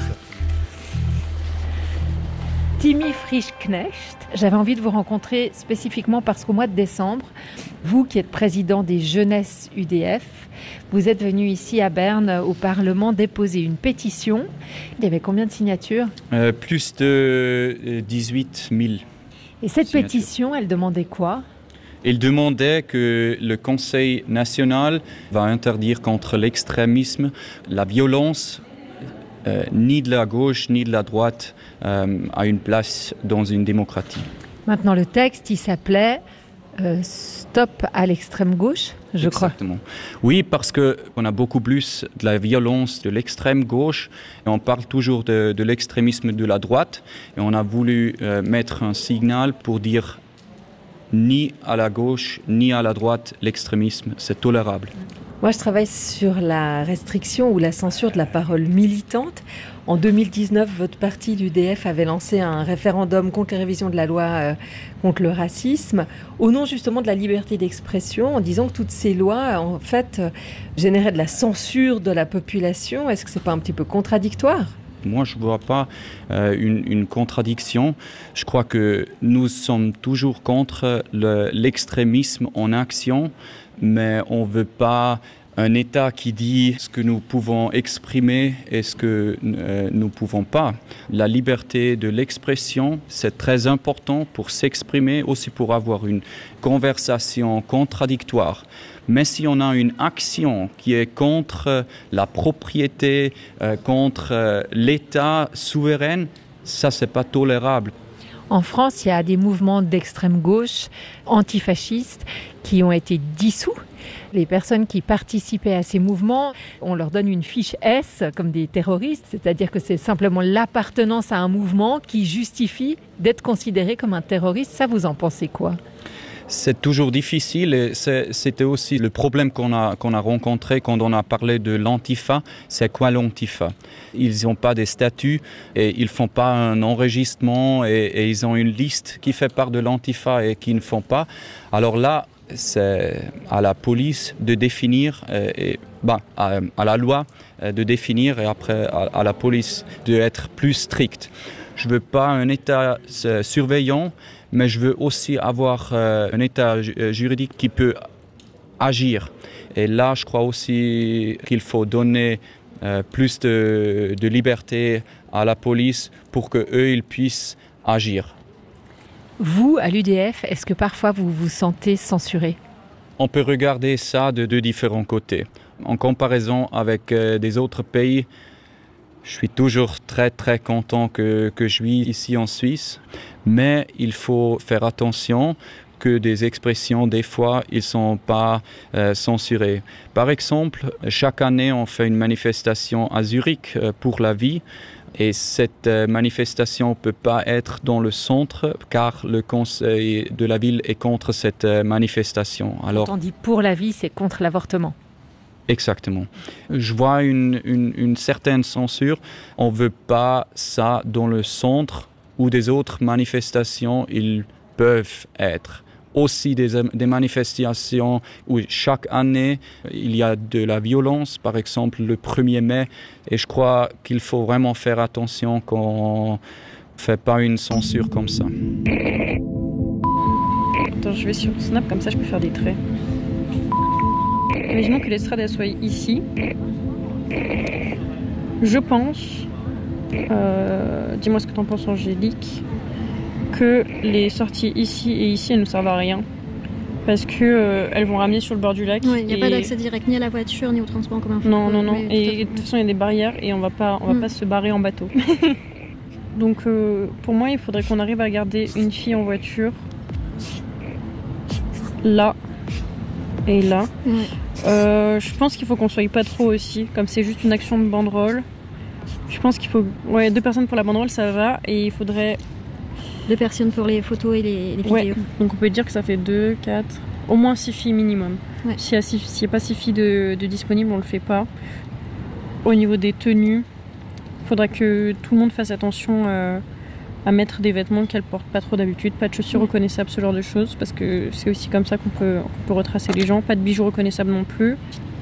Timmy Frischknecht, j'avais envie de vous rencontrer spécifiquement parce qu'au mois de décembre, vous qui êtes président des jeunesses UDF, vous êtes venu ici à Berne au Parlement déposer une pétition. Il y avait combien de signatures? Plus de 18 000. Et cette pétition, elle demandait quoi? Il demandait que le Conseil national va interdire contre l'extrémisme, la violence, ni de la gauche ni de la droite a une place dans une démocratie. Maintenant, le texte, il s'appelait Stop à l'extrême gauche, je crois. Exactement. Oui, parce qu'on a beaucoup plus de la violence de l'extrême gauche. Et on parle toujours de l'extrémisme de la droite. Et on a voulu mettre un signal pour dire ni à la gauche ni à la droite, l'extrémisme, c'est tolérable. Moi, je travaille sur la restriction ou la censure de la parole militante. En 2019, votre parti, l'UDF, avait lancé un référendum contre la révision de la loi contre le racisme, au nom justement de la liberté d'expression, en disant que toutes ces lois, en fait, généraient de la censure de la population. Est-ce que c'est pas un petit peu contradictoire ? Moi, je ne vois pas une contradiction. Je crois que nous sommes toujours contre l'extrémisme en action, mais on ne veut pas un État qui dit ce que nous pouvons exprimer et ce que nous ne pouvons pas. La liberté de l'expression, c'est très important pour s'exprimer, aussi pour avoir une conversation contradictoire. Mais si on a une action qui est contre la propriété, contre l'État souverain, ça, c'est pas tolérable. En France, il y a des mouvements d'extrême gauche antifascistes qui ont été dissous. Les personnes qui participaient à ces mouvements, on leur donne une fiche S comme des terroristes, c'est-à-dire que c'est simplement l'appartenance à un mouvement qui justifie d'être considéré comme un terroriste. Ça, vous en pensez quoi ? C'est toujours difficile et c'était aussi le problème qu'on a rencontré quand on a parlé de l'Antifa. C'est quoi l'Antifa ? Ils n'ont pas des statuts et ils ne font pas un enregistrement et ils ont une liste qui fait part de l'Antifa et qui ne font pas. Alors là, c'est à la police de définir, à la loi de définir et après à la police d'être plus stricte. Je ne veux pas un État surveillant, mais je veux aussi avoir un État juridique qui peut agir. Et là, je crois aussi qu'il faut donner plus de liberté à la police pour qu'eux, ils puissent agir. Vous, à l'UDF, est-ce que parfois vous vous sentez censuré ? On peut regarder ça de deux différents côtés. En comparaison avec des autres pays, je suis toujours très très content que je vis ici en Suisse, mais il faut faire attention que des expressions, des fois, ils ne sont pas censurées. Par exemple, chaque année, on fait une manifestation à Zurich pour la vie. Et cette manifestation ne peut pas être dans le centre car le conseil de la ville est contre cette manifestation. Alors, quand on dit pour la vie, c'est contre l'avortement. Exactement. Je vois une certaine censure. On ne veut pas ça dans le centre où des autres manifestations, ils peuvent être. Aussi des manifestations où chaque année, il y a de la violence, par exemple le 1er mai. Et je crois qu'il faut vraiment faire attention qu'on ne fait pas une censure comme ça. Attends, je vais sur Snap, comme ça je peux faire des traits. Imaginons que l'estrade soit ici. Je pense, dis-moi ce que tu en penses Angélique, que les sorties ici et ici, elles ne servent à rien. Parce que elles vont ramener sur le bord du lac. Oui, il n'y a pas d'accès direct ni à la voiture, ni au transport en commun. Non. Et de toute façon, il y a des barrières et on va pas se barrer en bateau. Donc, pour moi, il faudrait qu'on arrive à garder une fille en voiture. Là. Et là. Je pense qu'il faut qu'on soit pas trop aussi. Comme c'est juste une action de banderole. Je pense qu'il faut... 2 personnes pour la banderole, ça va. Et il faudrait... 2 personnes pour les photos et les vidéos. Ouais. Donc on peut dire que ça fait 2, 4, au moins 6 filles minimum. Ouais. S'il n'y a pas 6 filles de disponibles, on le fait pas. Au niveau des tenues, il faudra que tout le monde fasse attention à mettre des vêtements qu'elles portent pas trop d'habitude, pas de chaussures reconnaissables, ce genre de choses, parce que c'est aussi comme ça qu'on peut retracer les gens. Pas de bijoux reconnaissables non plus.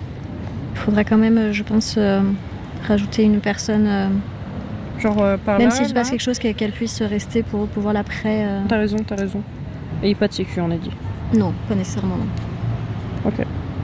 Il faudra quand même, je pense, rajouter une personne... par même là, s'il se passe quelque chose, qu'elle puisse rester pour voir l'après. T'as raison. Et pas de sécu, on a dit. Non, pas nécessairement, non. Ok.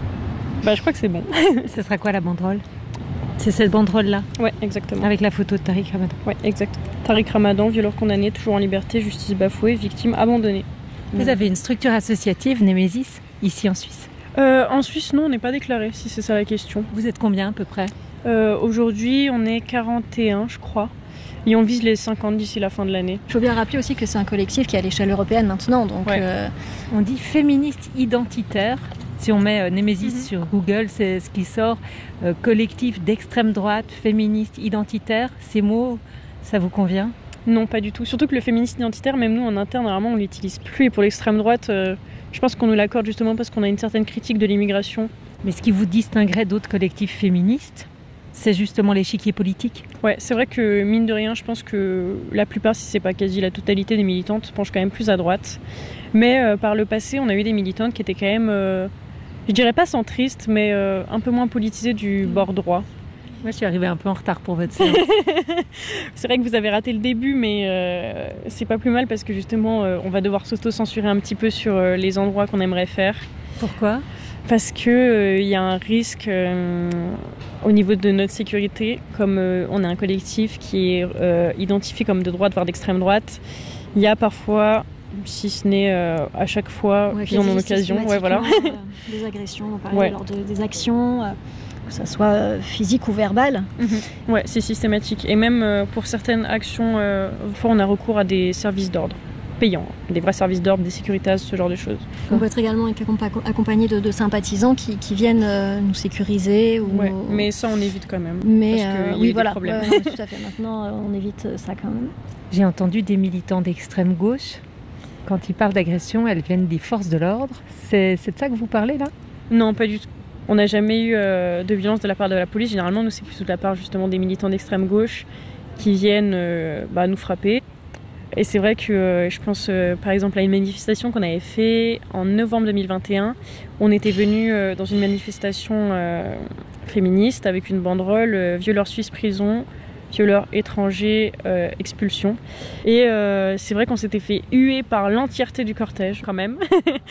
Je crois que c'est bon. Ce sera quoi la banderole ? C'est cette banderole-là ? Ouais, exactement. Avec la photo de Tariq Ramadan ? Ouais, exact. Tariq Ramadan, violeur condamné, toujours en liberté, justice bafouée, victime abandonnée. Vous avez une structure associative, Némésis, ici en Suisse ? En Suisse, non, on n'est pas déclaré, si c'est ça la question. Vous êtes combien à peu près ? Aujourd'hui, on est 41, je crois. Et on vise les 50 d'ici la fin de l'année. Il faut bien rappeler aussi que c'est un collectif qui est à l'échelle européenne maintenant. Donc on dit féministe identitaire. Si on met Némésis sur Google, c'est ce qui sort. Collectif d'extrême droite, féministe identitaire. Ces mots, ça vous convient ? Non, pas du tout. Surtout que le féministe identitaire, même nous en interne, normalement, on l'utilise plus. Et pour l'extrême droite, je pense qu'on nous l'accorde justement parce qu'on a une certaine critique de l'immigration. Mais ce qui vous distinguerait d'autres collectifs féministes, c'est justement l'échiquier politique ? Ouais, c'est vrai que mine de rien, je pense que la plupart, si c'est pas quasi la totalité des militantes, penchent quand même plus à droite. Mais par le passé, on a eu des militantes qui étaient quand même, je dirais pas centristes, mais un peu moins politisées du bord droit. Moi, je suis arrivée un peu en retard pour votre séance. C'est vrai que vous avez raté le début, mais c'est pas plus mal parce que justement, on va devoir s'auto-censurer un petit peu sur les endroits qu'on aimerait faire. Pourquoi ? Parce que y a un risque au niveau de notre sécurité, comme on est un collectif qui est identifié comme de droite voire d'extrême droite, il y a parfois si ce n'est à chaque fois qu'ils en ont l'occasion. Ouais, voilà. Des agressions, pareil, lors des actions, que ça soit physique ou verbal. Ouais, c'est systématique. Et même pour certaines actions, on a recours à des services d'ordre payants, des vrais services d'ordre, des Securitas, ce genre de choses. On peut être également accompagné de sympathisants qui viennent nous sécuriser. Ouais, mais ça, on évite quand même. Mais parce qu'il y a des problèmes. Tout à fait. Maintenant, on évite ça quand même. J'ai entendu des militants d'extrême gauche. Quand ils parlent d'agression, elles viennent des forces de l'ordre. C'est de ça que vous parlez là ? Non, pas du tout. On n'a jamais eu de violence de la part de la police. Généralement, nous, c'est plutôt de la part justement des militants d'extrême gauche qui viennent nous frapper. Et c'est vrai que je pense par exemple à une manifestation qu'on avait fait en novembre 2021. On était venus dans une manifestation féministe avec une banderole violeurs suisses prison, violeurs étrangers expulsion. Et c'est vrai qu'on s'était fait huer par l'entièreté du cortège quand même.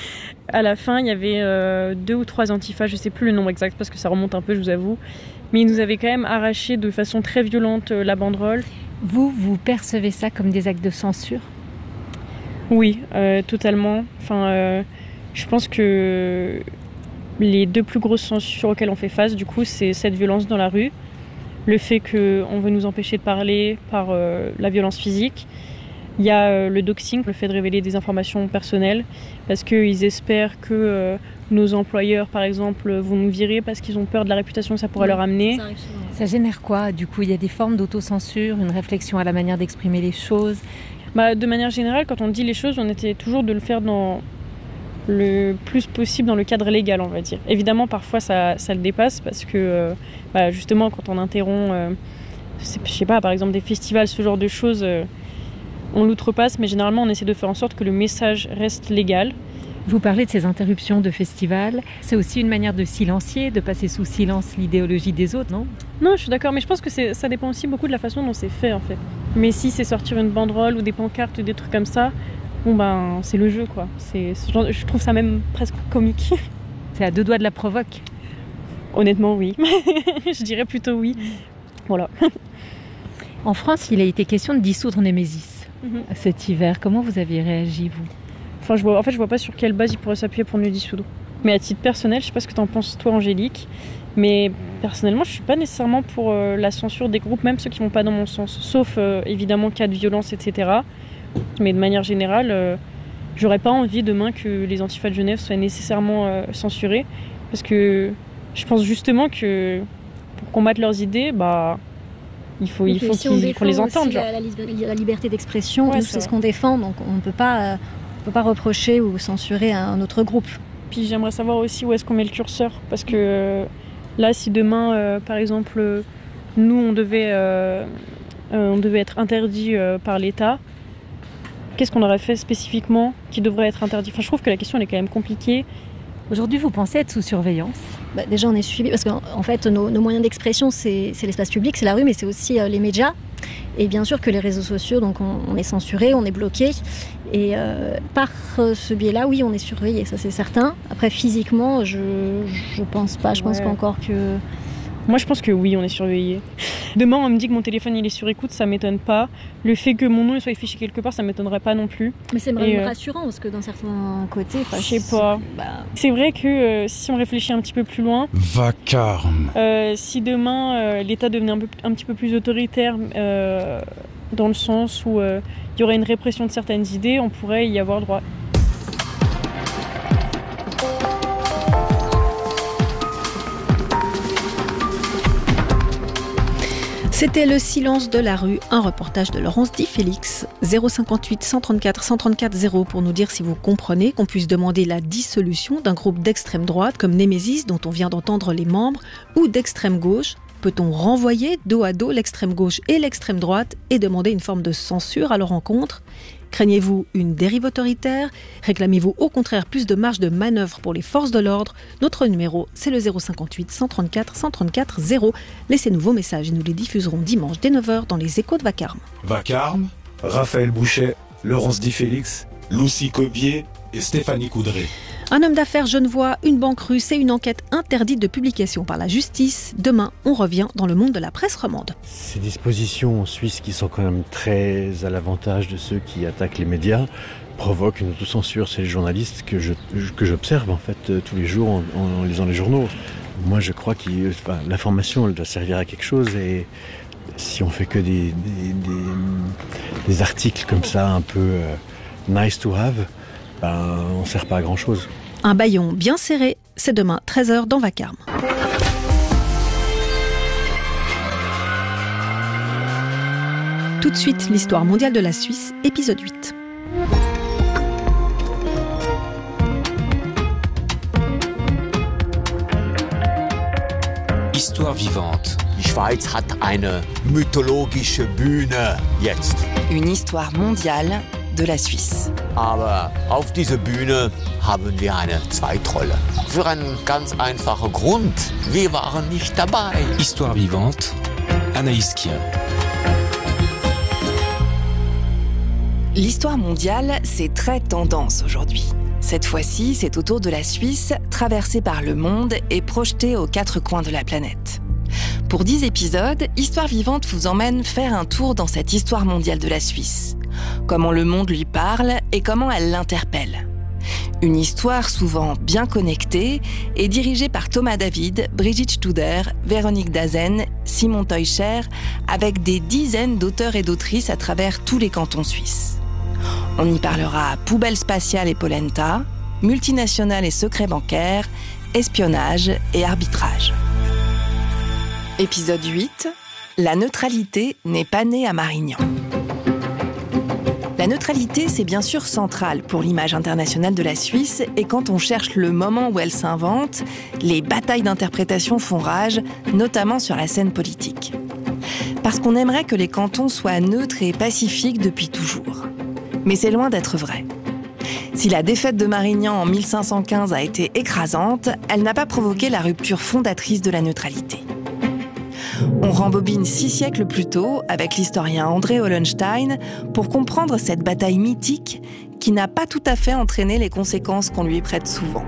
À la fin, il y avait 2 ou 3 antifas, je ne sais plus le nombre exact parce que ça remonte un peu, je vous avoue. Mais ils nous avaient quand même arraché de façon très violente la banderole. Vous percevez ça comme des actes de censure ? Oui, totalement. Enfin, je pense que les 2 plus grosses censures auxquelles on fait face, du coup, c'est cette violence dans la rue, le fait qu'on veut nous empêcher de parler par la violence physique. Il y a le doxing, le fait de révéler des informations personnelles, parce qu'ils espèrent que nos employeurs, par exemple, vont nous virer parce qu'ils ont peur de la réputation que ça pourrait leur amener. Ça génère quoi ? Du coup, il y a des formes d'autocensure, une réflexion à la manière d'exprimer les choses ? De manière générale, quand on dit les choses, on essaie toujours de le faire dans le plus possible dans le cadre légal, on va dire. Évidemment, parfois, ça le dépasse parce que, justement, quand on interrompt, je sais pas, par exemple, des festivals, ce genre de choses, on l'outrepasse, mais généralement, on essaie de faire en sorte que le message reste légal. Vous parlez de ces interruptions de festivals. C'est aussi une manière de silencier, de passer sous silence l'idéologie des autres, non ? Non, je suis d'accord, mais je pense que ça dépend aussi beaucoup de la façon dont c'est fait, en fait. Mais si c'est sortir une banderole ou des pancartes ou des trucs comme ça, c'est le jeu, quoi. Je trouve ça même presque comique. C'est à 2 doigts de la provoque. Honnêtement, oui. Je dirais plutôt oui. Voilà. En France, il a été question de dissoudre Némésis cet hiver. Comment vous avez réagi, vous ? Enfin, je vois pas sur quelle base il pourrait s'appuyer pour nous dissoudre. Mais à titre personnel, je sais pas ce que t'en penses toi, Angélique, mais personnellement, je suis pas nécessairement pour la censure des groupes, même ceux qui vont pas dans mon sens. Sauf évidemment cas de violence, etc. Mais de manière générale, j'aurais pas envie demain que les Antifas de Genève soient nécessairement censurés, parce que je pense justement que pour combattre leurs idées, il faut les entendre. La liberté d'expression, c'est ce qu'on défend, donc on ne peut pas reprocher ou censurer un autre groupe. Puis j'aimerais savoir aussi où est-ce qu'on met le curseur, parce que là, si demain, par exemple, nous, on devait être interdit par l'État, qu'est-ce qu'on aurait fait spécifiquement qui devrait être interdit ? Enfin, je trouve que la question elle est quand même compliquée. Aujourd'hui, vous pensez être sous surveillance ? Déjà, on est suivi parce qu'en fait, nos moyens d'expression, c'est l'espace public, c'est la rue, mais c'est aussi les médias. Et bien sûr que les réseaux sociaux, donc on est censuré, on est bloqué. Et par ce biais-là, oui, on est surveillé, ça c'est certain. Après, physiquement, je pense pas. Je pense pas encore que... Moi, je pense que oui, on est surveillé. Demain, on me dit que mon téléphone il est sur écoute, ça m'étonne pas. Le fait que mon nom il soit affiché quelque part, ça m'étonnerait pas non plus. Mais c'est même rassurant parce que d'un certain côté, je sais pas. C'est vrai que si on réfléchit un petit peu plus loin, Vacarme. Si demain l'État devenait un petit peu plus autoritaire, dans le sens où il y aurait une répression de certaines idées, on pourrait y avoir droit. C'était Le silence de la rue, un reportage de Laurence Di Félix. 058 134 134 0 pour nous dire si vous comprenez qu'on puisse demander la dissolution d'un groupe d'extrême droite comme Némésis, dont on vient d'entendre les membres, ou d'extrême gauche. Peut-on renvoyer dos à dos l'extrême gauche et l'extrême droite et demander une forme de censure à leur encontre ? Craignez-vous une dérive autoritaire ? Réclamez-vous au contraire plus de marge de manœuvre pour les forces de l'ordre ? Notre numéro, c'est le 058 134 134 0. Laissez-nous vos messages et nous les diffuserons dimanche dès 9h dans les échos de Vacarme. Vacarme, Raphaël Bouchet, Laurence Di Félix, Lucie Cobier et Stéphanie Coudray. Un homme d'affaires genevois, une banque russe et une enquête interdite de publication par la justice. Demain, on revient dans le monde de la presse romande. Ces dispositions en Suisse qui sont quand même très à l'avantage de ceux qui attaquent les médias provoque une autocensure. C'est les journalistes que j'observe en fait tous les jours en lisant les journaux. Moi, je crois que l'information, elle doit servir à quelque chose, et si on fait que des articles comme ça, un peu nice to have, on ne sert pas à grand chose. Un bâillon bien serré, c'est demain 13h dans Vacarme. Tout de suite, l'histoire mondiale de la Suisse, épisode 8. Histoire vivante. Die Schweiz hat eine mythologische Bühne jetzt. Une histoire mondiale de la Suisse. Aber auf diese Bühne haben wir eine Zweitrolle. Für einen ganz einfachen Grund. Wir waren nicht dabei. Histoire vivante, Anaïs Kien. L'histoire mondiale, c'est très tendance aujourd'hui. Cette fois-ci, c'est au tour de la Suisse, traversée par le monde et projetée aux 4 coins de la planète. Pour 10 épisodes, Histoire vivante vous emmène faire un tour dans cette histoire mondiale de la Suisse. Comment le monde lui parle et comment elle l'interpelle. Une histoire souvent bien connectée et dirigée par Thomas David, Brigitte Studer, Véronique Dazen, Simon Teuscher, avec des dizaines d'auteurs et d'autrices à travers tous les cantons suisses. On y parlera poubelle spatiale et polenta, multinationales et secrets bancaires, espionnage et arbitrage. Épisode 8, la neutralité n'est pas née à Marignan. La neutralité, c'est bien sûr central pour l'image internationale de la Suisse, et quand on cherche le moment où elle s'invente, les batailles d'interprétation font rage, notamment sur la scène politique. Parce qu'on aimerait que les cantons soient neutres et pacifiques depuis toujours. Mais c'est loin d'être vrai. Si la défaite de Marignan en 1515 a été écrasante, elle n'a pas provoqué la rupture fondatrice de la neutralité. On rembobine 6 siècles plus tôt avec l'historien André Hollenstein pour comprendre cette bataille mythique qui n'a pas tout à fait entraîné les conséquences qu'on lui prête souvent.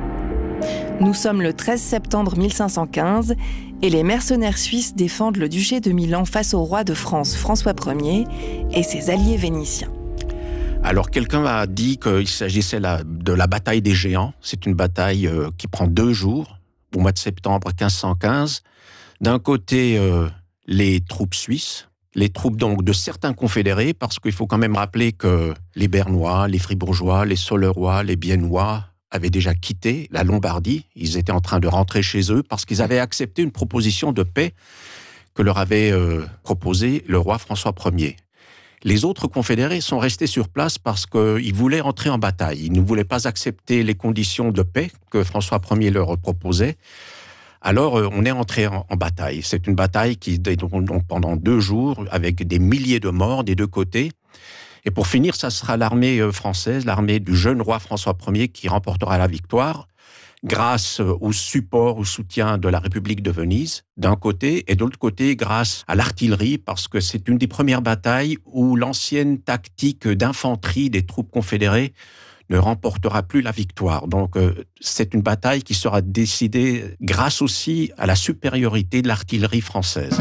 Nous sommes le 13 septembre 1515 et les mercenaires suisses défendent le duché de Milan face au roi de France François Ier et ses alliés vénitiens. Alors, quelqu'un a dit qu'il s'agissait de la bataille des géants. C'est une bataille qui prend 2 jours, au mois de septembre 1515. D'un côté, les troupes suisses, les troupes donc de certains confédérés, parce qu'il faut quand même rappeler que les Bernois, les Fribourgeois, les Solerois, les Biennois avaient déjà quitté la Lombardie. Ils étaient en train de rentrer chez eux parce qu'ils avaient accepté une proposition de paix que leur avait proposée le roi François Ier. Les autres confédérés sont restés sur place parce qu'ils voulaient entrer en bataille. Ils ne voulaient pas accepter les conditions de paix que François Ier leur proposait. Alors, on est entré en bataille. C'est une bataille qui donc pendant 2 jours, avec des milliers de morts des 2 côtés. Et pour finir, ça sera l'armée française, l'armée du jeune roi François Ier qui remportera la victoire, grâce au support, au soutien de la République de Venise, d'un côté, et de l'autre côté, grâce à l'artillerie, parce que c'est une des premières batailles où l'ancienne tactique d'infanterie des troupes confédérées ne remportera plus la victoire. Donc, c'est une bataille qui sera décidée grâce aussi à la supériorité de l'artillerie française.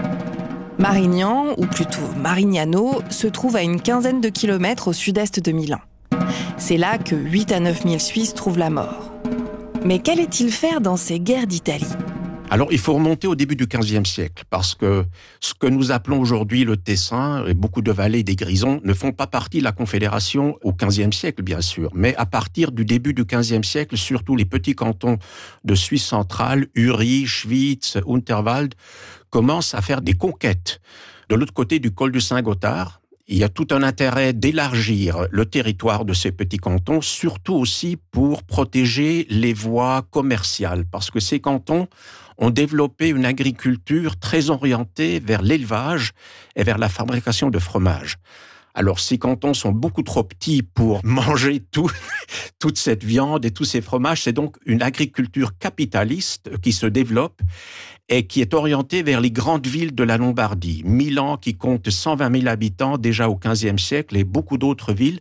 Marignan, ou plutôt Marignano, se trouve à une 15aine de kilomètres au sud-est de Milan. C'est là que 8 à 9 000 Suisses trouvent la mort. Mais qu'allait-il faire dans ces guerres d'Italie ? Alors, il faut remonter au début du XVe siècle, parce que ce que nous appelons aujourd'hui le Tessin et beaucoup de vallées des Grisons ne font pas partie de la Confédération au XVe siècle, bien sûr. Mais à partir du début du XVe siècle, surtout les petits cantons de Suisse centrale, Uri, Schwyz, Unterwald, commencent à faire des conquêtes. De l'autre côté du col du Saint-Gothard, il y a tout un intérêt d'élargir le territoire de ces petits cantons, surtout aussi pour protéger les voies commerciales, parce que ces cantons ont développé une agriculture très orientée vers l'élevage et vers la fabrication de fromage. Alors, ces cantons sont beaucoup trop petits pour manger toute cette viande et tous ces fromages. C'est donc une agriculture capitaliste qui se développe et qui est orientée vers les grandes villes de la Lombardie. Milan, qui compte 120 000 habitants déjà au XVe siècle, et beaucoup d'autres villes.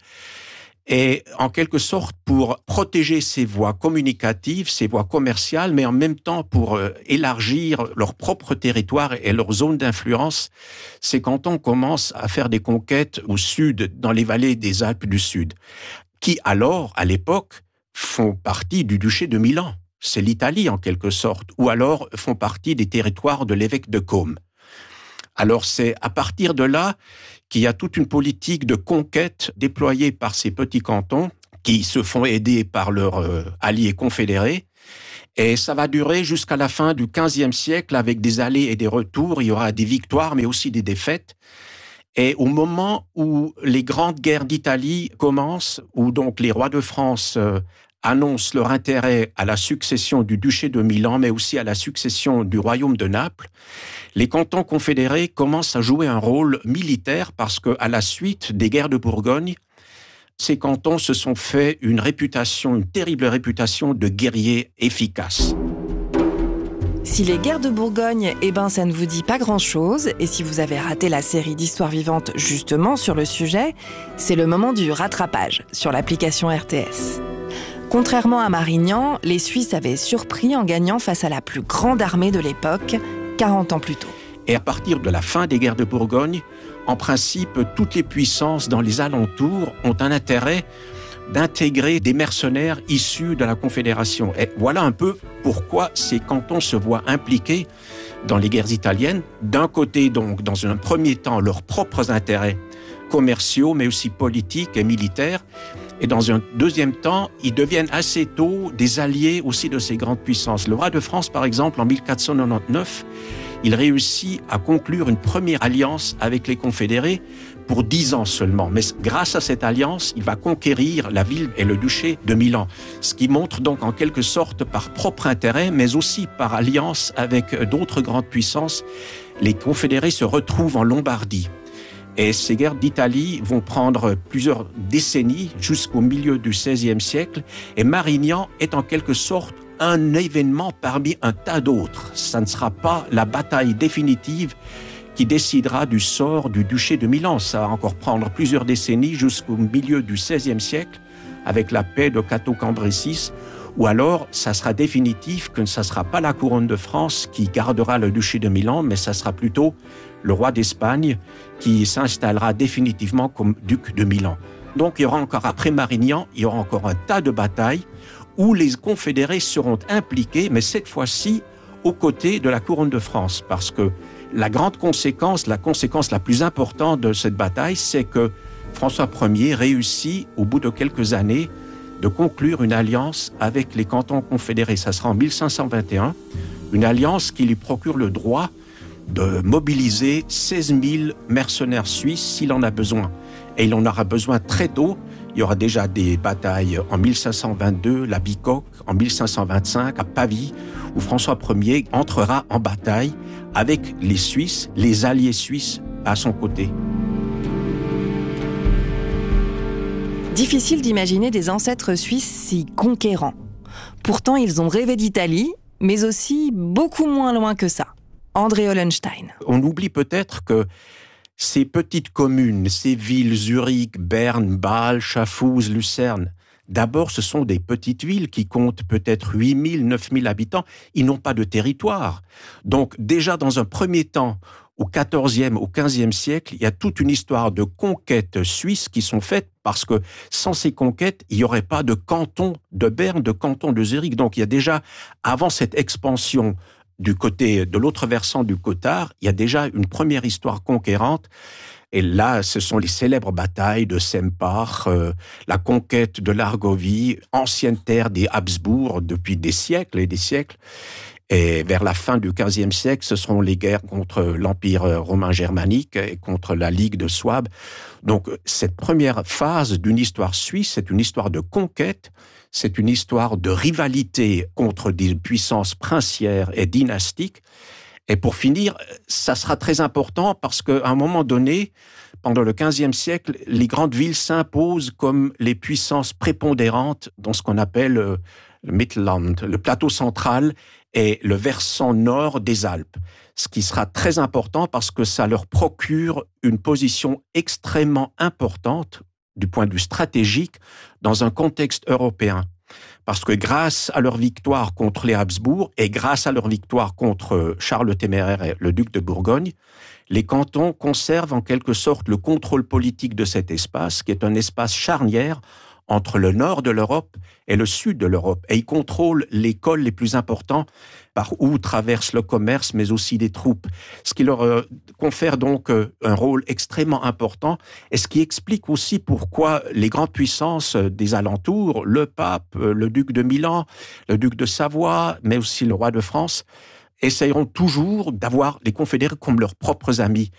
Et en quelque sorte, pour protéger ces voies communicatives, ces voies commerciales, mais en même temps pour élargir leur propre territoire et leur zone d'influence, ces cantons commencent à faire des conquêtes au sud, dans les vallées des Alpes du Sud. qui alors, à l'époque, font partie du duché de Milan. C'est l'Italie en quelque sorte, ou alors font partie des territoires de l'évêque de Côme. Alors c'est à partir de là qu'il y a toute une politique de conquête déployée par ces petits cantons qui se font aider par leurs alliés confédérés. Et ça va durer jusqu'à la fin du XVe siècle avec des allées et des retours. Il y aura des victoires, mais aussi des défaites. Et au moment où les grandes guerres d'Italie commencent, où donc les rois de France annoncent leur intérêt à la succession du duché de Milan, mais aussi à la succession du royaume de Naples, les cantons confédérés commencent à jouer un rôle militaire parce qu'à la suite des guerres de Bourgogne, ces cantons se sont fait une terrible réputation de guerriers efficaces. Si les guerres de Bourgogne, ça ne vous dit pas grand-chose, et si vous avez raté la série d'Histoire vivante justement sur le sujet, c'est le moment du rattrapage sur l'application RTS. Contrairement à Marignan, les Suisses avaient surpris en gagnant face à la plus grande armée de l'époque, 40 ans plus tôt. Et à partir de la fin des guerres de Bourgogne, en principe, toutes les puissances dans les alentours ont un intérêt d'intégrer des mercenaires issus de la Confédération. Et voilà un peu pourquoi ces cantons se voient impliqués dans les guerres italiennes. D'un côté, donc, dans un premier temps, leurs propres intérêts commerciaux, mais aussi politiques et militaires. Et dans un deuxième temps, ils deviennent assez tôt des alliés aussi de ces grandes puissances. Le roi de France, par exemple, en 1499, il réussit à conclure une première alliance avec les confédérés pour 10 ans seulement. Mais grâce à cette alliance, il va conquérir la ville et le duché de Milan. Ce qui montre donc en quelque sorte par propre intérêt, mais aussi par alliance avec d'autres grandes puissances, les confédérés se retrouvent en Lombardie. Et ces guerres d'Italie vont prendre plusieurs décennies jusqu'au milieu du XVIe siècle. Et Marignan est en quelque sorte un événement parmi un tas d'autres. Ça ne sera pas la bataille définitive qui décidera du sort du duché de Milan. Ça va encore prendre plusieurs décennies jusqu'au milieu du XVIe siècle avec la paix de Cateau-Cambrésis, ou alors ça sera définitif que ça ne sera pas la couronne de France qui gardera le duché de Milan, mais ça sera plutôt le roi d'Espagne qui s'installera définitivement comme duc de Milan. Donc il y aura encore, après Marignan, il y aura encore un tas de batailles où les confédérés seront impliqués, mais cette fois-ci aux côtés de la couronne de France, parce que la conséquence la plus importante de cette bataille, c'est que François Ier réussit, au bout de quelques années, de conclure une alliance avec les cantons confédérés. Ça sera en 1521, une alliance qui lui procure le droit de mobiliser 16 000 mercenaires suisses s'il en a besoin. Et il en aura besoin très tôt. Il y aura déjà des batailles en 1522, la Bicoque, en 1525, à Pavie, où François Ier entrera en bataille avec les Suisses, les alliés suisses à son côté. Difficile d'imaginer des ancêtres suisses si conquérants. Pourtant, ils ont rêvé d'Italie, mais aussi beaucoup moins loin que ça. André Hollenstein. On oublie peut-être que ces petites communes, ces villes, Zurich, Berne, Bâle, Schaffhouse, Lucerne, d'abord, ce sont des petites villes qui comptent peut-être 8 000, 9 000 habitants. Ils n'ont pas de territoire. Donc, déjà, dans un premier temps, au XIVe, au XVe siècle, il y a toute une histoire de conquêtes suisses qui sont faites parce que sans ces conquêtes, il n'y aurait pas de canton de Berne, de canton de Zurich. Donc, il y a déjà, avant cette expansion du côté de l'autre versant du Cottard, il y a déjà une première histoire conquérante. Et là, ce sont les célèbres batailles de Sempach, la conquête de l'Argovie, ancienne terre des Habsbourg depuis des siècles et des siècles. Et vers la fin du XVe siècle, ce seront les guerres contre l'Empire romain germanique et contre la Ligue de Souabe. Donc, cette première phase d'une histoire suisse, c'est une histoire de conquête, c'est une histoire de rivalité contre des puissances princières et dynastiques. Et pour finir, ça sera très important parce qu'à un moment donné, pendant le XVe siècle, les grandes villes s'imposent comme les puissances prépondérantes dans ce qu'on appelle le Mittelland, le plateau central et le versant nord des Alpes. Ce qui sera très important parce que ça leur procure une position extrêmement importante du point de vue stratégique dans un contexte européen. Parce que grâce à leur victoire contre les Habsbourg et grâce à leur victoire contre Charles le Téméraire et le duc de Bourgogne, les cantons conservent en quelque sorte le contrôle politique de cet espace, qui est un espace charnière entre le nord de l'Europe et le sud de l'Europe. Et ils contrôlent les cols les plus importants par où traverse le commerce, mais aussi des troupes. Ce qui leur confère donc un rôle extrêmement important et ce qui explique aussi pourquoi les grandes puissances des alentours, le pape, le duc de Milan, le duc de Savoie, mais aussi le roi de France, essayeront toujours d'avoir les confédérés comme leurs propres amis.